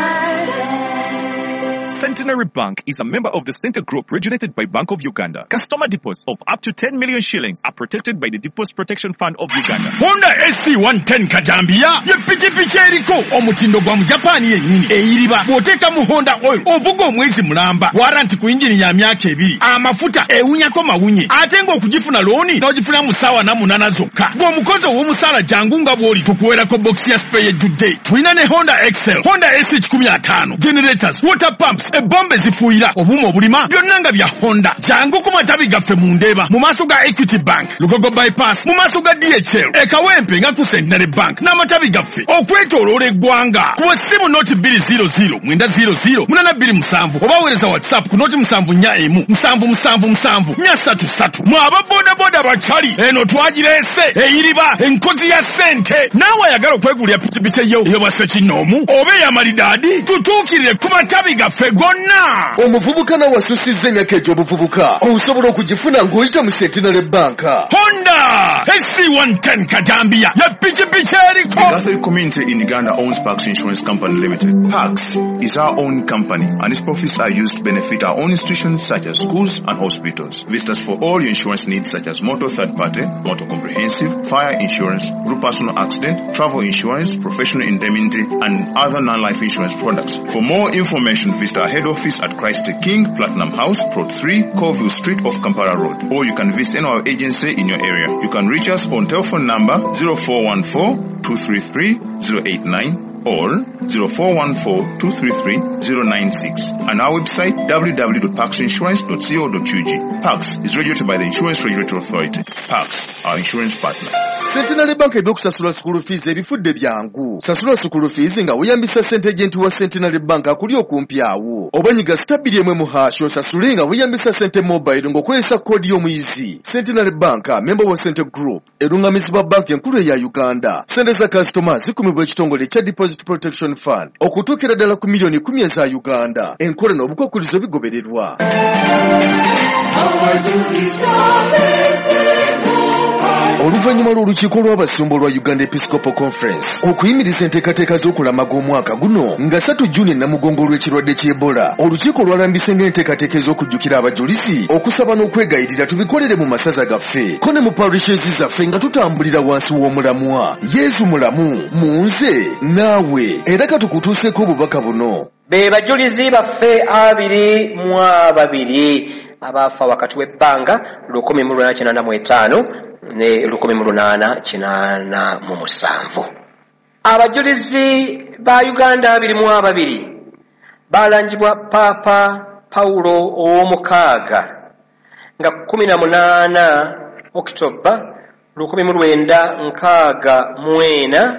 Centenary Bank is a member of the Center Group originated by Bank of Uganda. Customer deposits of up to ten million shillings are protected by the Deposit Protection Fund of Uganda. Honda S C one ten Kajambia ye pikipiki eriko omutindo gwa mu Japan yennyini eyiriba bw'oteeka mu Honda oil ovuga omwezi mulamba waranti ku injini ya myaka ebiri amafuta ewunyako mawunye ate ng'okugifuna looni n'ogifuna mu ssaawa na munaana zokka bw'omukozi ow'omusaala jangu nga bw'oli tukuweerako bokisi ya spray ejjudde tulina ne Honda Excel Honda S kikumi ataano generators water pumps ebombe zifuuyira obuuma obulima byonna nga bya Honda jangu ku matabi gaffe mu Ndeeba mu maaso ga Equity Bank Lugogo bypass mu maaso ga D H L ekawempe nga ku Centenary Bank n'amatabi gaffe okwetooloola eggwanga ku ssimu noti bbiri zero zero mwenda zero zero munaana bbiri musanvu oba weereza WhatsApp ku noti musanvu nnya emu musanvu musanvu musanvu nnya ssatu ssatu mwe ababoodaboda bakyali eno twagireese eyiriba enkozi ya ssente naawe ayagala okwegulira pikipiki eyo eyobwase kinoomu oba eyamalidaadi tutuukirire ku matabi gaffe gonna omuvubuka nawe asusizza emyaka egy'obuvubuka osobola okugifuna ng'oyita mu Centenary Bank. Honda S C one ten Kajambia ya pikipiki eriko. The Catholic community in Uganda owns Pax Insurance Company Limited. Pax is our own company and its profits are used to benefit our own institutions such as schools and hospitals. Visit us for all your insurance needs such as motor third party, motor comprehensive, fire insurance, group personal accident, travel insurance, professional indemnity and other non-life insurance products. For more information, visit our head office at Christ the King, Platinum House, Plot three, Colville Street off Kampala Road. Or you can visit any of our agency in your area. You can reach us on telephone number zero four one four two three three zero eight nine or zero four one four two three three zero nine six and our website w w w dot pax insurance dot co dot u g. Pax is regulated by the Insurance Regulatory Authority. Pax, our insurance partner. Centenary Bank ebyokusasula school fees ebifudde byangu. Sasula school fees nga weyambisa ssente agent wa Centenary Bank akuli okumpi awo. Oba nyiga stabili emwe mu hash osasule nga weyambisa ssente mobile ng'okozesa kkoodi y'omuyizi. Centenary Bank, member wa Center Group, erungamizibwa banka enkulu eya Uganda. Ssente za customers zikumibwa ekitongole kya Deposit Protection Fund okutuukira ddala ku miliyoni kumi eza Uganda. Enkola n'obukwakkulizo bigobererwa. Oluvannyuma lw'olukiiko lw'abasumba lwa Uganda Episcopal Conference okuyimiriza enteekateeka z'okulamaga omwaka guno nga ssatu Juni namugongo olw'ekirwadde ky'Ebola, olukiiko lwalambise ng'enteekateeka ez'okujjukira abajulizi okusaba n'okwegayirira tubikolere mu masaza gaffe ko ne mu parishes zaffe nga tutambulira wansi w'omulamwa. Yesu mulamu mu nze naawe era katukutuuseeko obubaka buno. Be bajulizi baffe abiri mu ababiri abaafa wakati w'ebbanga lukumi mu lunaana kinaana mu etaano ne lukumi mu lunaana kinaana mu musanvu. Abajulizi ba Uganda abiri mu ababiri baalangibwa Paapa Paulo ow'omukaaga nga kumi na munaana Okitoba lukumi mu lwenda nkaaga mwena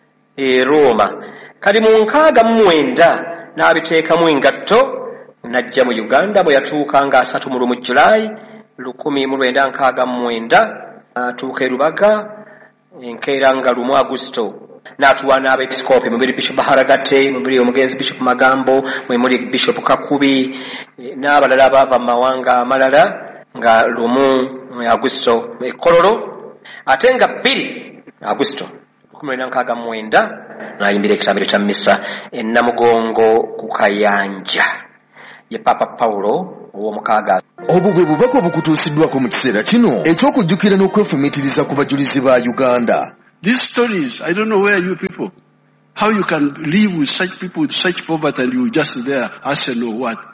e Roma. Kali mu nkaaga mu mwenda n'abiteekamu engatto n'ajja mu Uganda bwe yatuuka nga asatu mu lumu Julayi lukumi mu lwenda nkaaga mu mwenda atuuka e Rubaga enkeera nga lumu Agusto n'atuwa n'abepisikoopi mubiri Bishop Haragate, mubiri omugenzi Bishop Magambo, mwe muli Bishop Kakubi n'abalala abaava mu mawanga amalala nga lumu Agusto e Kololo. Ate nga bbiri Agusto lukumi lwenda nkaaga mu mwenda n'ayimbira ekitambiro kya mmisa e Namugongo ku Kayanja ye Papa Paulo ow'omukaaga. Obwo bwe bubaka obukutuusiddwako mu kiseera kino eky'okujjukira n'okwefumiitiriza ku bajulizi ba Uganda. These stories, I don't know where you people, how you can live with such people with such poverty and you just there, Arsenal or what?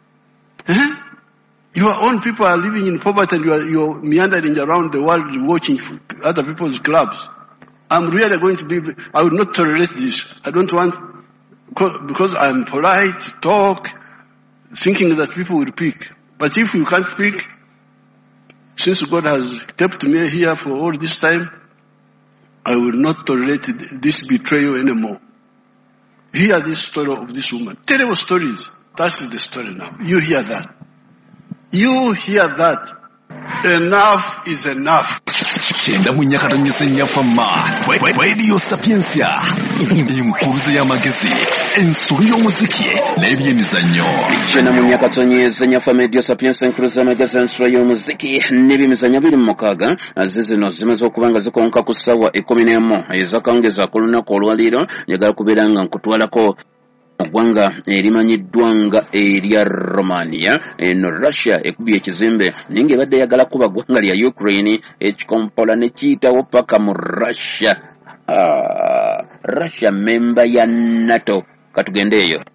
Eh? Your own people are living in poverty and you are you're meandering around the world watching other people's clubs. I'm really going to be, I will not tolerate this. I don't want, because I'm polite, talk, thinking that people will speak. But if you can't speak, since God has kept me here for all this time, I will not tolerate this betrayal anymore. Hear this story of this woman. Terrible stories. That's the story now. You hear that. You hear that. Enough is enough. Chenda munyakata nyesenya fama. Radio Sapiensia. Imkuruze ya magezi. Ensuri y'omuziki n'ebyemizannyo. Chenda munyakata nyesenya fama Radio Sapiensia imkuruze ya magezi ensuri y'omuziki n'ebyemizannyo biri mu mukaaga. Zino zimaze okubanga zikonka ku ssaawa ekkumi n'emu ezakawungeza ku lunaku olwaleero njagala kubeera nga nkutwalako Gwanga erimanyiddwa nga erya Romania eno Russia ekubye ekizimbe ninge badde yagala kuba gwanga lya Ukraine ekikompola ne kiyitawo paka mu Russia. Ah, Russia member ya NATO. Katugendeeyo.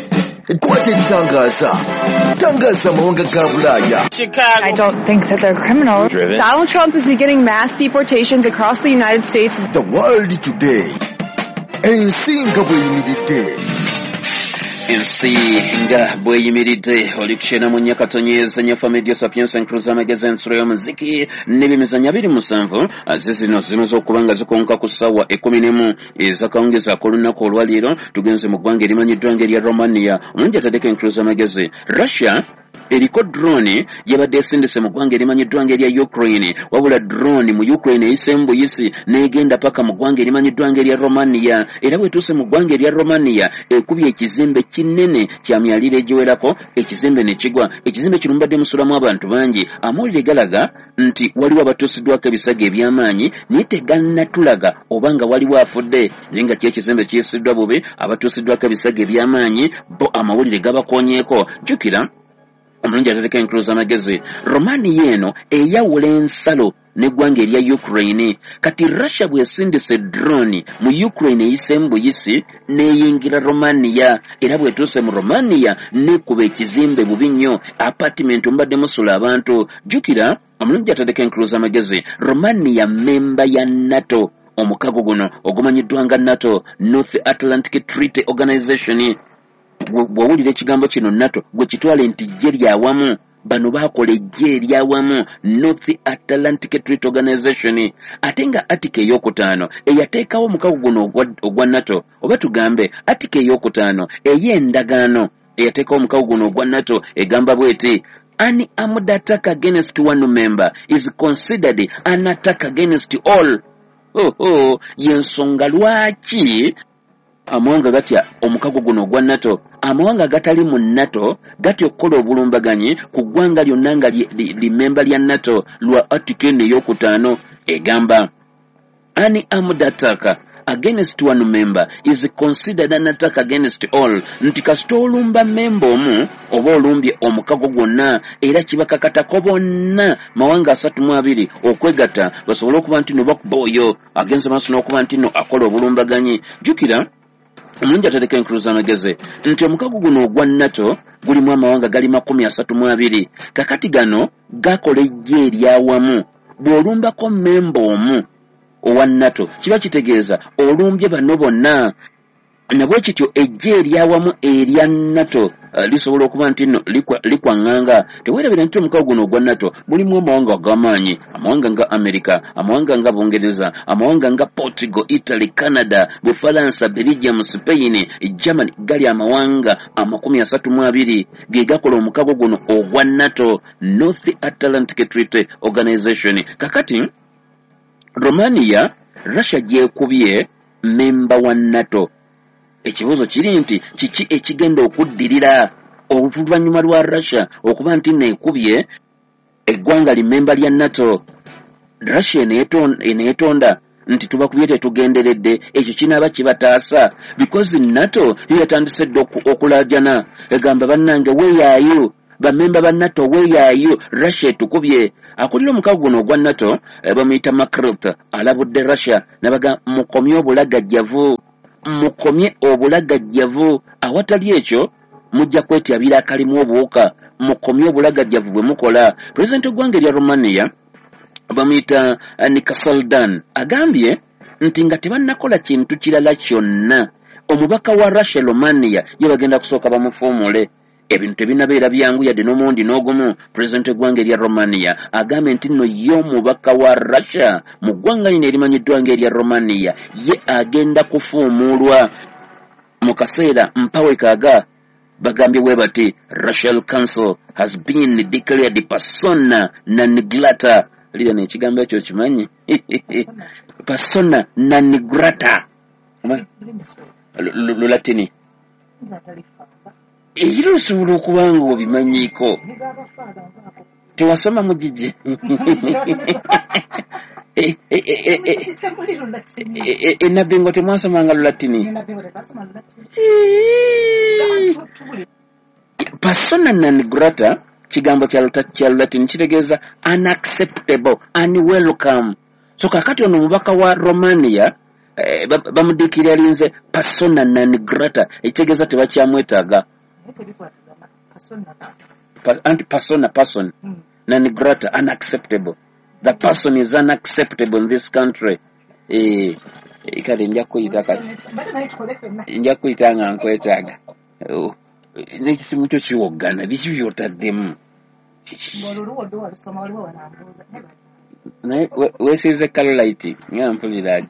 Kwate ekitangaza tangaza amawanga ga Bulaaya. I don't think that they're criminals. Driven. Donald Trump is beginning mass deportations across the United States. The World Today. Ensinga bweyimiridde. Ensi nga bweyimiridde olikushena mu nyakata nyezanya Media Sapiensia nkruza magazine ensuro y'omuziki n'ebyemizannyo abiri musanvu azizino zimaze okubanga zikonka ku ssaawa ekkumi n'emu ezakawungeza ku lunaku olwaleero tugenze mu ggwanga erimanyiddwa ng'erya Romania omungi ataddeko enkruza magazine. Russia eriko drone yabadde esindise mu ggwanga erimanyiddwa ng'erya Ukraine wabula drone mu Ukraine eyise mbuyisi n'egenda paka mu ggwanga erimanyiddwa ng'erya Romania era bwetuuse mu ggwanga erya Romania ekubye ekizimbe kinene kya myaliro egiwerako ekizimbe ne kigwa. Ekizimbe kino mbadde musulamu abantu bangi amawulire galaga nti waliwo abatuusiddwako ebisago eby'amaanyi naye tegannatulaga oba nga waliwo afudde naye nga kyo ekizimbe kiyisiddwa bubi abatuusiddwako ebisago eby'amaanyi bo amawulire gabakoonyeeko. Jjukira omulungi atateka enkuluza amagezi Romania eno eyawula ensalo n'eggwanga erya Ukraine kati Russia bwesindise drone mu Ukraine eyise mbuyisi n'eyingira Romania era bwetuuse mu Romania n'ekuba ekizimbe bubi nnyo apartment mbadde musula abantu. Jjukira omulungi atateka enkuluza amagezi Romania memba ya NATO omukago guno ogumanyiddwa nga NATO North Atlantic Treaty Organization. Bw'owulira ekigambo kino NATO gwe kitwale nti jje lyawamu bano baakola ejje eryawamu North Atlantic Treaty Organization. Ate nga Article ey'okutaano eyateekawo omukago guno ogwa NATO oba tugambe Article ey'okutaano ey'endagaano eyateekawo omukago guno ogwa NATO egamba bw'eti any armed attack against one member is considered an attack against all. Oh, oh, yensonga lwaki amawanga gatya omukago guno ogwa NATO amawanga gatali mu NATO gatya okukola obulumbaganyi ku ggwanga lyonna nga limemba lya NATO lwa Article ey'okutaano egamba any armed attack against one member is considered an attack against all. Nti kasita olumba memba omu oba olumbye omukago gwonna era kibakakatako bonna mawanga asatu mu abiri okwegatta basobole okuba nti no bakuba oyo agenza maaso n'okuba nti no akola obulumbaganyi. Jjukira omulungi atateka enkuluza amagezi nti omukago guno ogwa NATO gulimu amawanga gali makumi asatu mu abiri kakati gano gakola ejje eryawamu. Bw'olumbako memba omu owa NATO kiba kitegeeza olumbye bano bonna nabwe kityo ejje eryawamu erya NATO uh, lisobola okuba nti nno likwanganga teweerabira nti omukago guno ogwa NATO mulimu amawanga ag'amaanyi amawanga nga America amawanga nga Bungereza amawanga nga Portugal Italy Canada Bufalansa Belgium Spain Germany gali amawanga amakumi asatu mu abiri ge gakola omukago guno ogwa NATO North Atlantic Treaty Organization. Kakati Romania Russia gyekubye memba wa NATO. Ekibuzo kiri nti kiki ekigenda okuddirira oluvannyuma lwa Russia okuba nti neekubye eggwanga limemba lya NATO. Russia eneetonda nti tubakubye tetugenderedde ekyo kinaaba kibataasa because NATO yatandise dde okulaajana egamba bannange weeyaayo bamemba ba NATO weeyaayo Russia etukubye. Akulira omukago guno ogwa NATO bamuyita Macron alabudde Russia nabaga mukomye obulagajjavu mukomye obulagajjavu awatali ekyo mujja kwetyabira akalimu obuwuka mukomye obulagajjavu bwe mukola. President gwanga erya Romania bamuyita Nikasaldan agambye nti nga tebannakola kintu kirala kyonna omubaka wa Russia Romania ye bagenda kusooka bamufuumule. Ebintu tebinabeera byangu yadde n'omundi n'ogumu. President gwanga erya Romania agambye nti nno ye omubaka wa Russia mu ggwanga lino erimanyiddwa ng'erya Romania ye agenda kufuumulwa mu kaseera mpawekaaga. Bagambye bwe bati Russian Council has been declared persona non grata. Lira n'ekigambo ekyo kimanyi persona non grata lulatini era osobola okuba nga obimanyiiko tewasoma mu gigi enabingo temwasomanga lulatini persona non grata kigambo kya lulatini kitegeeza unacceptable unwelcome. So kakati ono mubaka wa Romania eh, bamudikira linze persona non grata ekitegeeza tebakyamwetaaga. Anti persona person mm. non grata unacceptable. The person is unacceptable in this country. Eh ikale nja kuyita kati nja kuyita nga nkwetaaga n'ekisimu kyo kiwogana biki byotaddemu naye weesiize kalolaiti nga mpuliraagi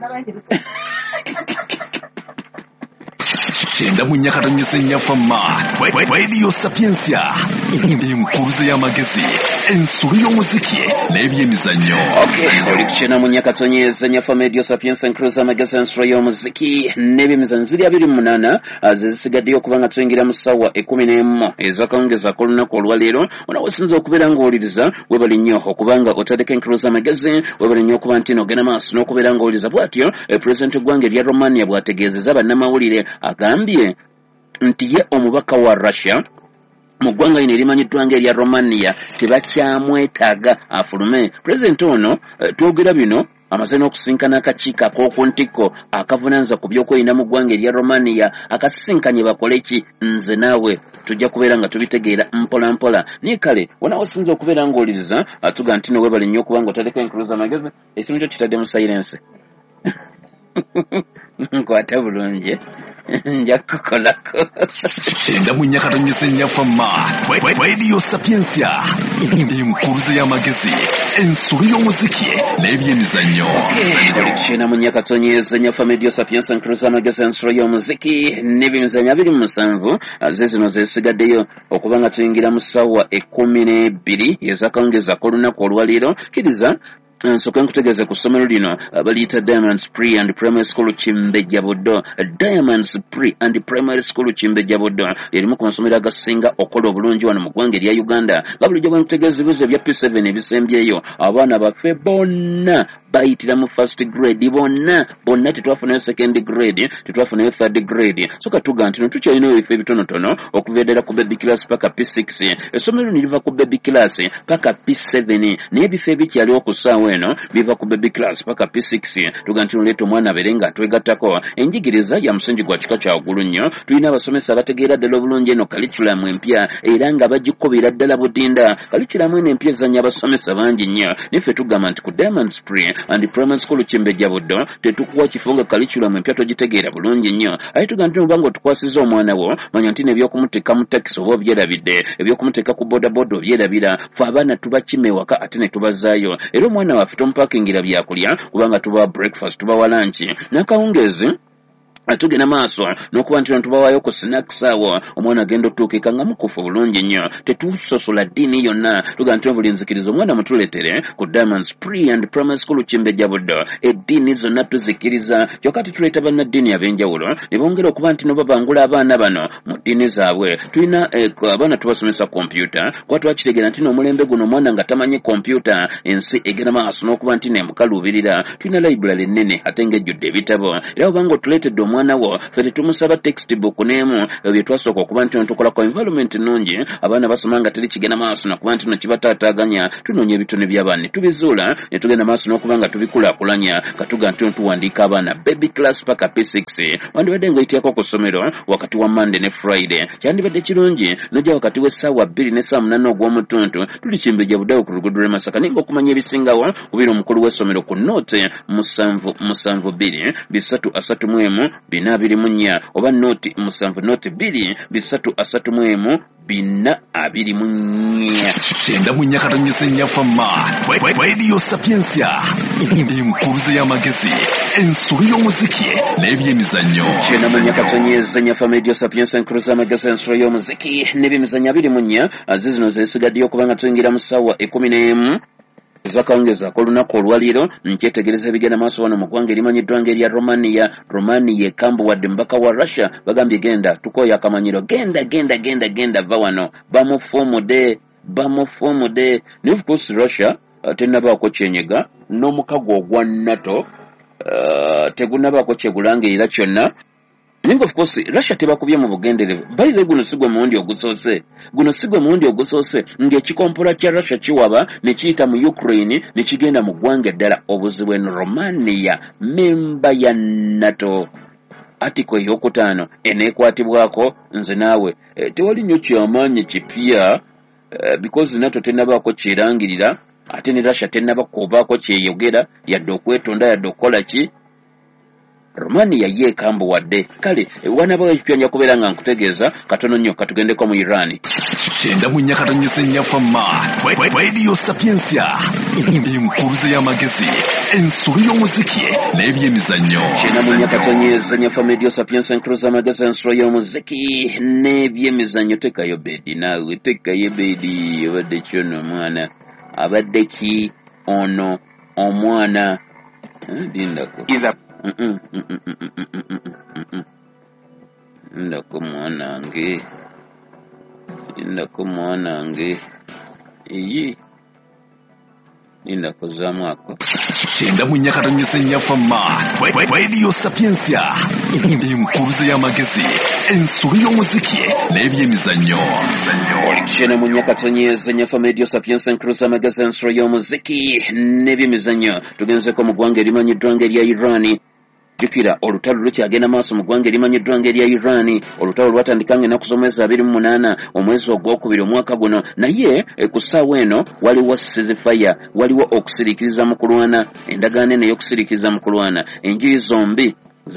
Chenda munyakata nyesenya fama Radio Sapiensia Enkuruze y'amagezi ensuru y'omuziki n'ebyemizannyo. Okay, oli kuchena munyakata nyesenya fama Radio Sapiensia Enkuruze y'amagezi ensuru y'omuziki n'ebyemizannyo ziri abiri munana azisigaddeyo okubanga tuyingira mu ssaawa ekkumi n'emu ez'akawungeza ak'olunaku olwaleero. Onawesinza okubeera ng'owuliriza webali nnyo okubanga otaddeko Enkuruze y'amagezi webali nnyo okuba nti n'ogenda maaso n'okubeera ng'owuliriza bw'atyo Pulezidenti gwanga erya Romania bw'ategeezezza bannamawulire agambye nti ye omubaka wa Russia mu ggwanga lino erimanyiddwa ng'erya Romania tebakyamwetaaga afulume. Pulezidenti ono twogera bino amaze n'okusinkana akakiiko ak'oku ntikko akavunaanyizibwa ku by'okwerinda mu ggwanga erya Romania akasisinkanye bakole ki nze naawe tujja kubeera nga tubitegeera mpola mpola. Naye kale wona wasinza okubeera ng'owuliriza atuga nti no webale nnyo okubanga otaddeko Enkuruze y'amagezi esimu kyo kitadde mu silence nkwata bulungi nja kukolako Chenda munyakata nyesenya fama Radio Sapiensia Enkuruze y'amagezi ensuru y'omuziki n'ebyemizannyo. Chenda munyakata nyesenya fama Radio Sapiensia Enkuruze y'amagezi ensuru y'omuziki n'ebyemizannyo abiri mu musanvu ze zino zesigaddeyo okubanga tuyingira mu ssaawa ekkumi n'ebbiri ez'akawungeza ak'olunaku olwaleero. Kiriza nsooka nkutegeeze ku ssomero lino baliyita Diamonds Pre and Primary School Kimbejja Buddo. Diamonds Pre and Primary School Kimbejja Buddo erimu ku masomero agasinga okola obulungi wano mu ggwanga erya Uganda. Nga bulijjo bwe nkutegeeza ebibuuzo ebya P seven ebisembyeyo abaana baffe bonna bayitira mu first grade bonna bonna tetwafunayo second grade tetwafunayo third grade. So katuga nti no tukyalinayo ebifo ebitonotono okuva ddala ku baby class paka P six. Essomero lino liva ku baby class paka P seven naye ebifo ebikyaliwo ku ssaawa weno biva ku baby class paka P six tuga nti leto omwana berenga twegattako enjigiriza ya musingi gwa kika kya waggulu nnyo tulina abasomesa abategeera ddala obulungi eno curriculum empya era nga bagikubira ddala budinda curriculum eno empya ezannya abasomesa bangi nnyo niffe tugamba nti ku Diamond Spring and Primary School Kimbejja Buddo tetukuwa kifo nga curriculum empya togitegeera bulungi nnyo aye tuga nti obanga otukwasiza omwana wo manya nti n'ebyokumuteeka mu taxi oba obyerabidde ebyokumuteeka ku bodaboda obyerabira fe abaana tubakima ewaka ate ne tubazaayo era omwana waffe tomupakingira byakulya kubanga tubawa breakfast tubawa lunch n'akawungeezi atugenda maaso n'okuba nti tubawayo ku snacks awo omwana agenda otuukika nga mukufu bulungi nnyo tetusosola ddiini yonna tuga nti buli nzikiriza omwana mutuleetere ku Diamond Spring and Primary School Kimbejja Buddo eddiini zonna tuzikiriza kyokka tuleeta bannaddiini ab'enjawulo ne bongera okuba nti no babangula abaana bano mu ddiini zaabwe tulina abaana tubasomesa kompyuta kuba twakitegeera nti n'omulembe guno omwana nga tamanyi kompyuta ensi egenda maaso n'okuba nti nemukaluubirira tulina library ennene ate ng'ejjudde ebitabo era obanga otuleetedde omwana wo fete tumusaba textbook n'emu bye twasooka okuba nti tukola ku environment nnungi abaana basoma nga teri kigenda maaso nakuba nti no kibataataaganya tunoonya ebitone by'abaana ne tubizuula ne tugenda maaso n'okuba nga tubikulaakulanya katuga nti tuwandiika abaana baby class paka P six wandibadde ng'oyityako ku ssomero wakati wa Monday ne Friday kyandibadde kirungi nojja wakati w'essaawa bbiri n'essaawa munaana ogw'omutuntu tuli Kimbejja Buddo ku luguudo lw'e Masaka naye ng'okumanya ebisingawo kubira omukulu w'essomero ku note musanvu musanvu bbiri bisatu asatu mu emu bina abiri mu nnya oba nooti musanvu nooti bbiri bisatu asatu mu emu bina abiri mu nnya kyenda mu nnya katonyeza ennyaffa ma Radio Sapiensia enkuluze y'amagezi ensolo y'omuziki n'ebyemizannyo kyenda mu nnya katonyeza ennyaffa Radio Sapiensia enkuluze y'amagezi ensolo y'omuziki n'ebyemizannyo abiri mu nnya aze zino zeesigaddeyo okuba nga tuyingira mu ssaawa ekkumi n'emu ezakawungeza ak'olunaku olwaliiro nkyetegereza ebigenda maaso wano mu ggwanga erimanyiddwa ng'erya Romania Romania ekambu wadde mubaka wa Russia bagambye genda tukooya akamanyiro genda genda genda genda va wano bamufumude bamufumude ne of course Russia uh, tennabaako kyenyega n'omukago ogwa NATO uh, tegunnabaako kyegulangirira kyonna Ningo of course Russia tebakubye mu bugenderevu bayire guno sigwe mundi ogusoose guno sigwe mundi ogusoose nge kikompola kya Russia kiwaba ne kiyita mu Ukraine ne kigenda mu ggwanga ddala obuzibu en Romania memba ya NATO article eyokutaano eneekwatibwako nze naawe e, tewali nnyo kyamaanyi kipya e, because NATO tennabaako kyerangirira ate ne Russia tennabakubaako kyeyogera yadde okwetonda yadde okukola ki Romania ye kambo wadde kale wanaba ekipyanja kubeera nga nkutegeeza katono nnyo katugendeko mu Iran kyenda mu nnya katonyeza ennyaffa ma Radio Sapiensia enkuluze y'amagezi ensolo y'omuziki n'ebyemizannyo kyenda mu nnya katonyeza ennyaffa Radio Sapiensia enkuluze y'amagezi ensolo y'omuziki n'ebyemizannyo tekayo bedi naawe tekayo bedi obadde kyono omwana abadde ki ono omwana dindako ndako mwanange ndako mwanange iyi ndako za mwako kyenda mu nnya katonyeza ennyaffa ma Radio Sapiensia enkuluze y'amagezi ensolo y'omuziki n'ebyemizannyo kyenda mu nnya katonyeza ennyaffa Radio Sapiensia enkuluze y'amagezi ensolo y'omuziki n'ebyemizannyo tugenzeko mu ggwanga erimanyiddwa ng'erya Iran jukira olutalo lukyagenda maaso mu ggwanga erimanyiddwa ng'erya Iran olutalo lwatandika ng'ennaku z'omwezi abiri mu munaana omwezi ogwokubiri omwaka guno naye ku ssaawa eno waliwo ceasefire waliwo okusiriikiriza mu kulwana endagaano eno ey'okusiriikiriza mu kulwana enjuyi zombi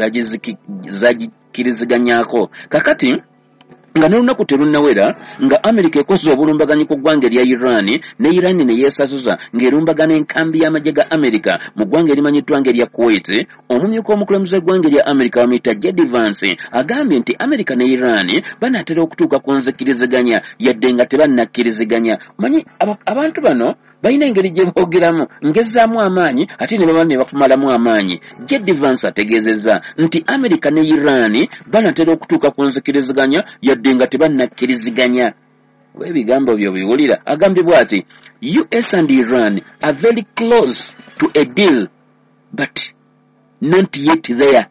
zagikiriziganyako kakati nga n'olunaku terunnawera nga Amerika ekoze obulumbaganyi ku ggwanga erya Iran ne Iran ne yeesasuza ng'erumbagana enkambi y'amagye ga Amerika mu ggwanga erimanyiddwa ng'erya Kuwait omumyuka omukulamuzi w'eggwanga erya Amerika bamuyita J D Vance agambye nti Amerika ne Iran banaatera okutuuka ku nzikiriziganya yadde nga tebannakkiriziganya manyi abantu bano balina engeri gye boogeramu ngezaamu amaanyi ate ne baba ne bafumalamu amaanyi J D Vance ategeezezza nti Amerika ne Iran banaatera okutuuka ku nzikiriziganya yadde nga tebannakkiriziganya weebigambo byo biwulira agambye bw'ati U S and Iran are very close to a deal but not yet there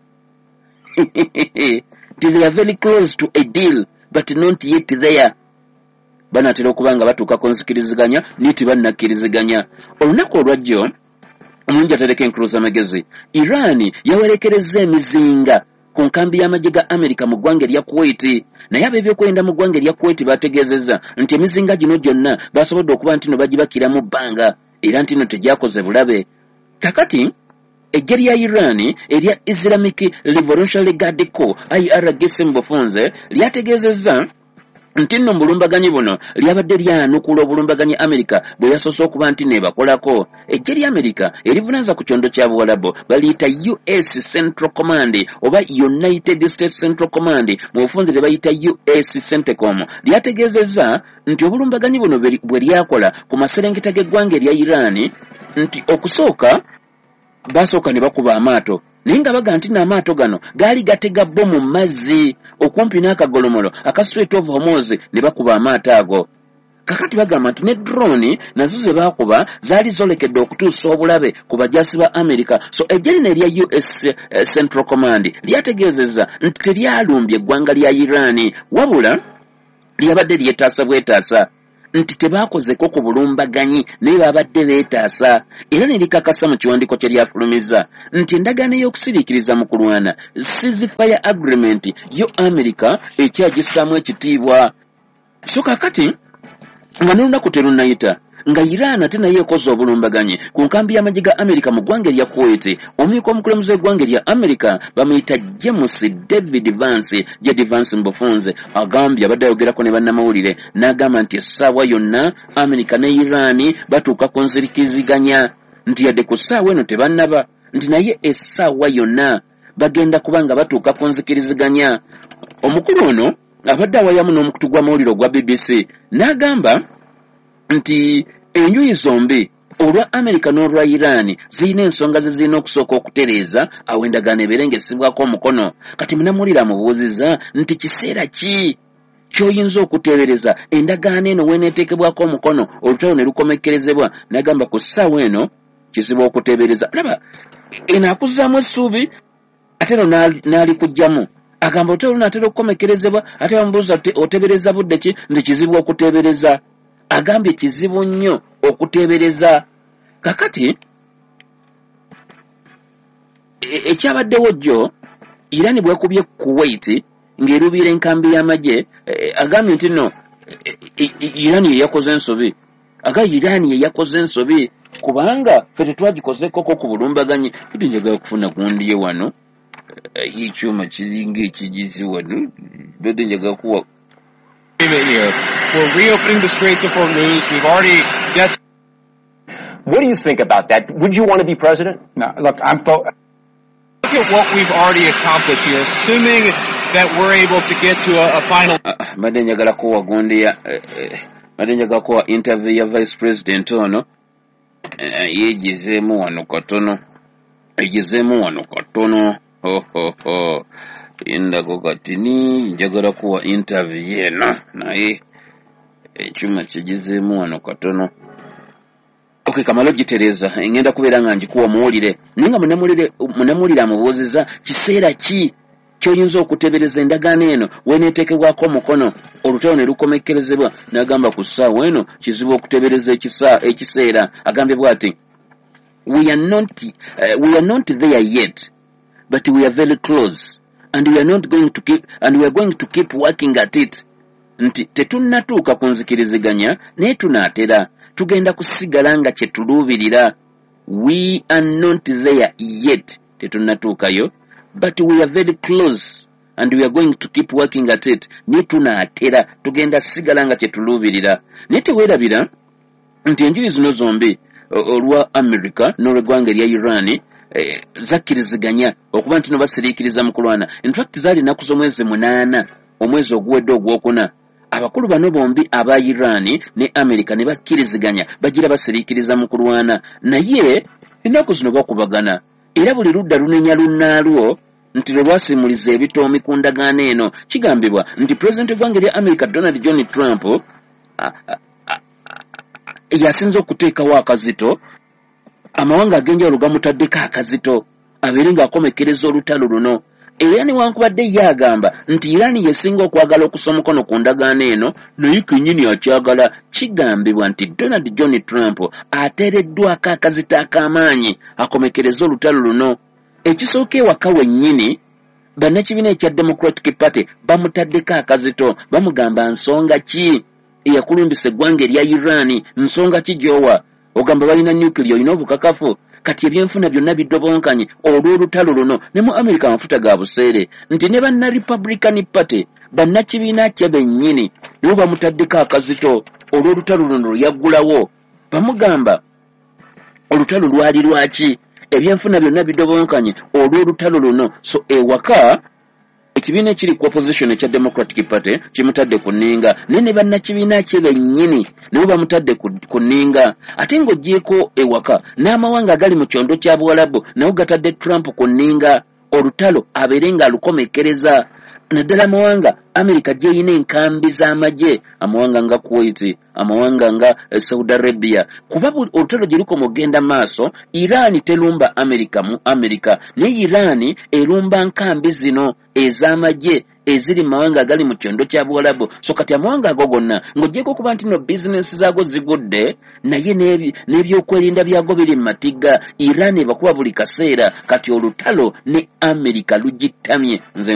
they are very close to a deal but not yet there banaatera okuba nga batuuka ku nzikiriziganya niti bannakkiriziganya olunaku olwajjo Omunja tereke enkuluza amagezi. Iran yawerekereza emizinga ku nkambi y'amagye ga America mu ggwanga erya Kuwait. Naye ab'ebyokwenda mu ggwanga erya Kuwait bategeezezza nti emizinga gino gyonna basobodde okuba nti no bagibakira mu bbanga era nti no tegyakoze bulabe. Kakati eggye lya Iran erya Islamic Revolutionary Guard Corps I R G C mu bufunze lyategeezezza nti nno mbulumbaganyi buno lyabadde lyanukula obulumbaganyi America bwe yasoose okuba nti nebakolako. Eggye lya America erivunaanza ku kyondo kya Buwalabu baliyita U S Central Command oba United States Central Command, mu bufunze lye bayita U S CENTCOM, lyategeezezza nti obulumbaganyi buno bwe lyakola ku maserengeta g'eggwanga erya Iran nti okusooka basooka ne bakuba amaato naye nga baga nti n'amaato gano gaali gatega bbo mu mazzi okumpi n'akagolomolo aka Strait of Hormuz ne bakuba amaato ago. Kakati bagamba nti ne drone nazo ze bakuba zaali zolekedde okutuusa obulabe ku bajaasi ba America. So eggye lino erya U S uh, Central Command lyategeezezza nti teryalumbye eggwanga lya Iran wabula lyabadde lyetaasa bwetaasa nti tebakozeko ku bulumbaganyi naye babadde beetaasa era ne likakasa mu kiwandiiko kye lyafulumiza nti endagaano y'okusiriikiriza mu kulwana ceasefire agreement yo America ekyagisaamu ekitiibwa. So kakati nga n'olunaku terunayita nga Iran ate naye ekoze obulumbaganyi ku nkambi y'amagye ga America mu ggwanga erya Kuwait. Omumyuka omukulamuzi w'eggwanga erya America bamuyita James David Vance J. Vance mu bufunze agambye abadde ayogerako ne bannamawulire n'agamba nti essaawa yonna America ne Iran batuuka ku nzirikiziganya nti yadde ku ssaawa eno tebannaba nti naye essaawa yonna bagenda kubanga batuuka ku nzikiriziganya. Omukulu ono abadde awayamu n'omukutu gw'amawulire ogwa B B C n'agamba nti enjuyi zombi olwa America n'olwa Iran zirina ensonga ze zirina okusooka okutereeza awo endagaano ebeere ng'essibwako omukono. Kati munamulira amubuuziza nti kiseera ki ky'oyinza okuteebereza endagaano eno weeneeteekebwako omukono olutalo ne lukomekkerezebwa. N'agamba ku ssaawa eno kizibu okuteebereza. Laba eno akuzzaamu essuubi ate no n'ali kujjamu agamba olutalo lunaatera okukomekkerezebwa ate bamubuuza oteebereza budde ki nti kizibu okuteebereza. Agambye kizibu nnyo okuteebereza. Kakati ekyabaddewo jjo Iran bwekubye Kuwait ng'eruubira enkambi y'amagye, agambye nti nno Iran ye yakoze ensobi. Aga Iran ye yakoze ensobi kubanga ffe tetwagikozekoko ku bulumbaganyi. Kuti njagala okufuna kundiye wano ekyuma kiringa ekigizi wano badde njagala kuwa here. We're reopening the Straits of Hormuz. We've already yes. What do you think about that? Would you want to be president? No, look, I'm fo- look at what we've already accomplished here, assuming that we're able to get to a, a final. Badde njagala kuwa gondia badde njagala kuwa interview ya vice president ono yegizeemu wano katono yegizeemu wano katono ho ho ho indako kati ni njagala kuwa interview eno naye ekyuma kigizeemu wano katono. Okay, kamalo gitereza ngenda kubeera nga njikuwa muwulire ninga munamulire munamulire amubuuziza kiseera ki ky'oyinza okutebereza endagaano eno weeneeteekebwako omukono olutalo ne lukomekkerezebwa. N'agamba ku ssaawa eno kizibu okutebereza ekiseera. Agambye bw'ati we are not uh, we are not there yet but we are very close and we are not going to keep and we are going to keep working at it. Nti tetunnatuuka ku nzikiriziganya naye tunaatera tugenda kusigala nga kye tuluubirira. We are not there yet tetunnatuukayo but we are very close and we are going to keep working at it. Naye tunaatera tugenda sigala nga kye tuluubirira. Naye teweerabira nti enjuyi zino zombi olwa America n'olw'eggwanga erya Iran Eh, zakkiriziganya okuba nti no basiriikiriza mu kulwana. In fact zaali ennaku z'omwezi munaana omwezi oguwedde ogwokuna abakulu bano bombi aba Iran ne America ne bakkiriziganya bagira basiriikiriza mu kulwana. Naye ennaku zino bakubagana era buli ludda lunenya lunnaalwo nti lwe lwasimuliza ebitoomi ku ndagaano eno. Kigambibwa nti President w'eggwanga erya America Donald John Trump yasinze okuteekawo akazito amawanga agenjawulo gamutaddeko akazito abeere ng'akomekkereza olutalo luno era newankubadde yagamba nti Iran yesinga okwagala okusa omukono ku ndagaano eno naye kennyini akyagala kigambibwa nti Donald John Trump ateereddwako akazita ak'amaanyi akomekereza olutalo luno. Ekisooka ewaka wennyini bannakibiina ekya Democratic Party bamutaddeko akazito bamugamba nsonga ki eyakulumbisa eggwanga erya Iran, nsonga ki gy'owa ogamba balina nuclear olina obukakafu kati ebyenfuna byonna biddobonkanye olw'olutalo luno ne mu America amafuta ga buseere nti ne banna Republican Party bannakibiina kye bennyini nibo bamutaddeko akazito olw'olutalo luno luyaggulawo bamugamba olutalo lwali lwaki ebyenfuna byonna biddobonkanye olw'olutalo luno. So ewaka ekibiina ekiri ku opposition ekya Democratic Party kimutadde ku nninga naye ne bannakibiina kye bennyini nibo bamutadde ku nninga ate ng'ogyeko ewaka n'amawanga agali mu kyondo kya Buwalabu nawo gatadde Trump ku nninga olutalo abeere ng'alukomekereza. Naddala amawanga America gyeyina enkambi z'amagye, amawanga nga Kuwait, amawanga nga Saudi Arabia, kuba olutalo gye lukomogenda maaso Iran telumba America mu America ne Iran erumba nkambi zino ez'amagye eziri mu mawanga agali mu kyondo kya Buwalabu. So kati amawanga ago gonna ng'ogyeko kuba nti no business zaago zigudde naye n'ebyokwerinda byago biri mu matigga Iran ebakuba buli kaseera kati olutalo ne America lugittamye. Nze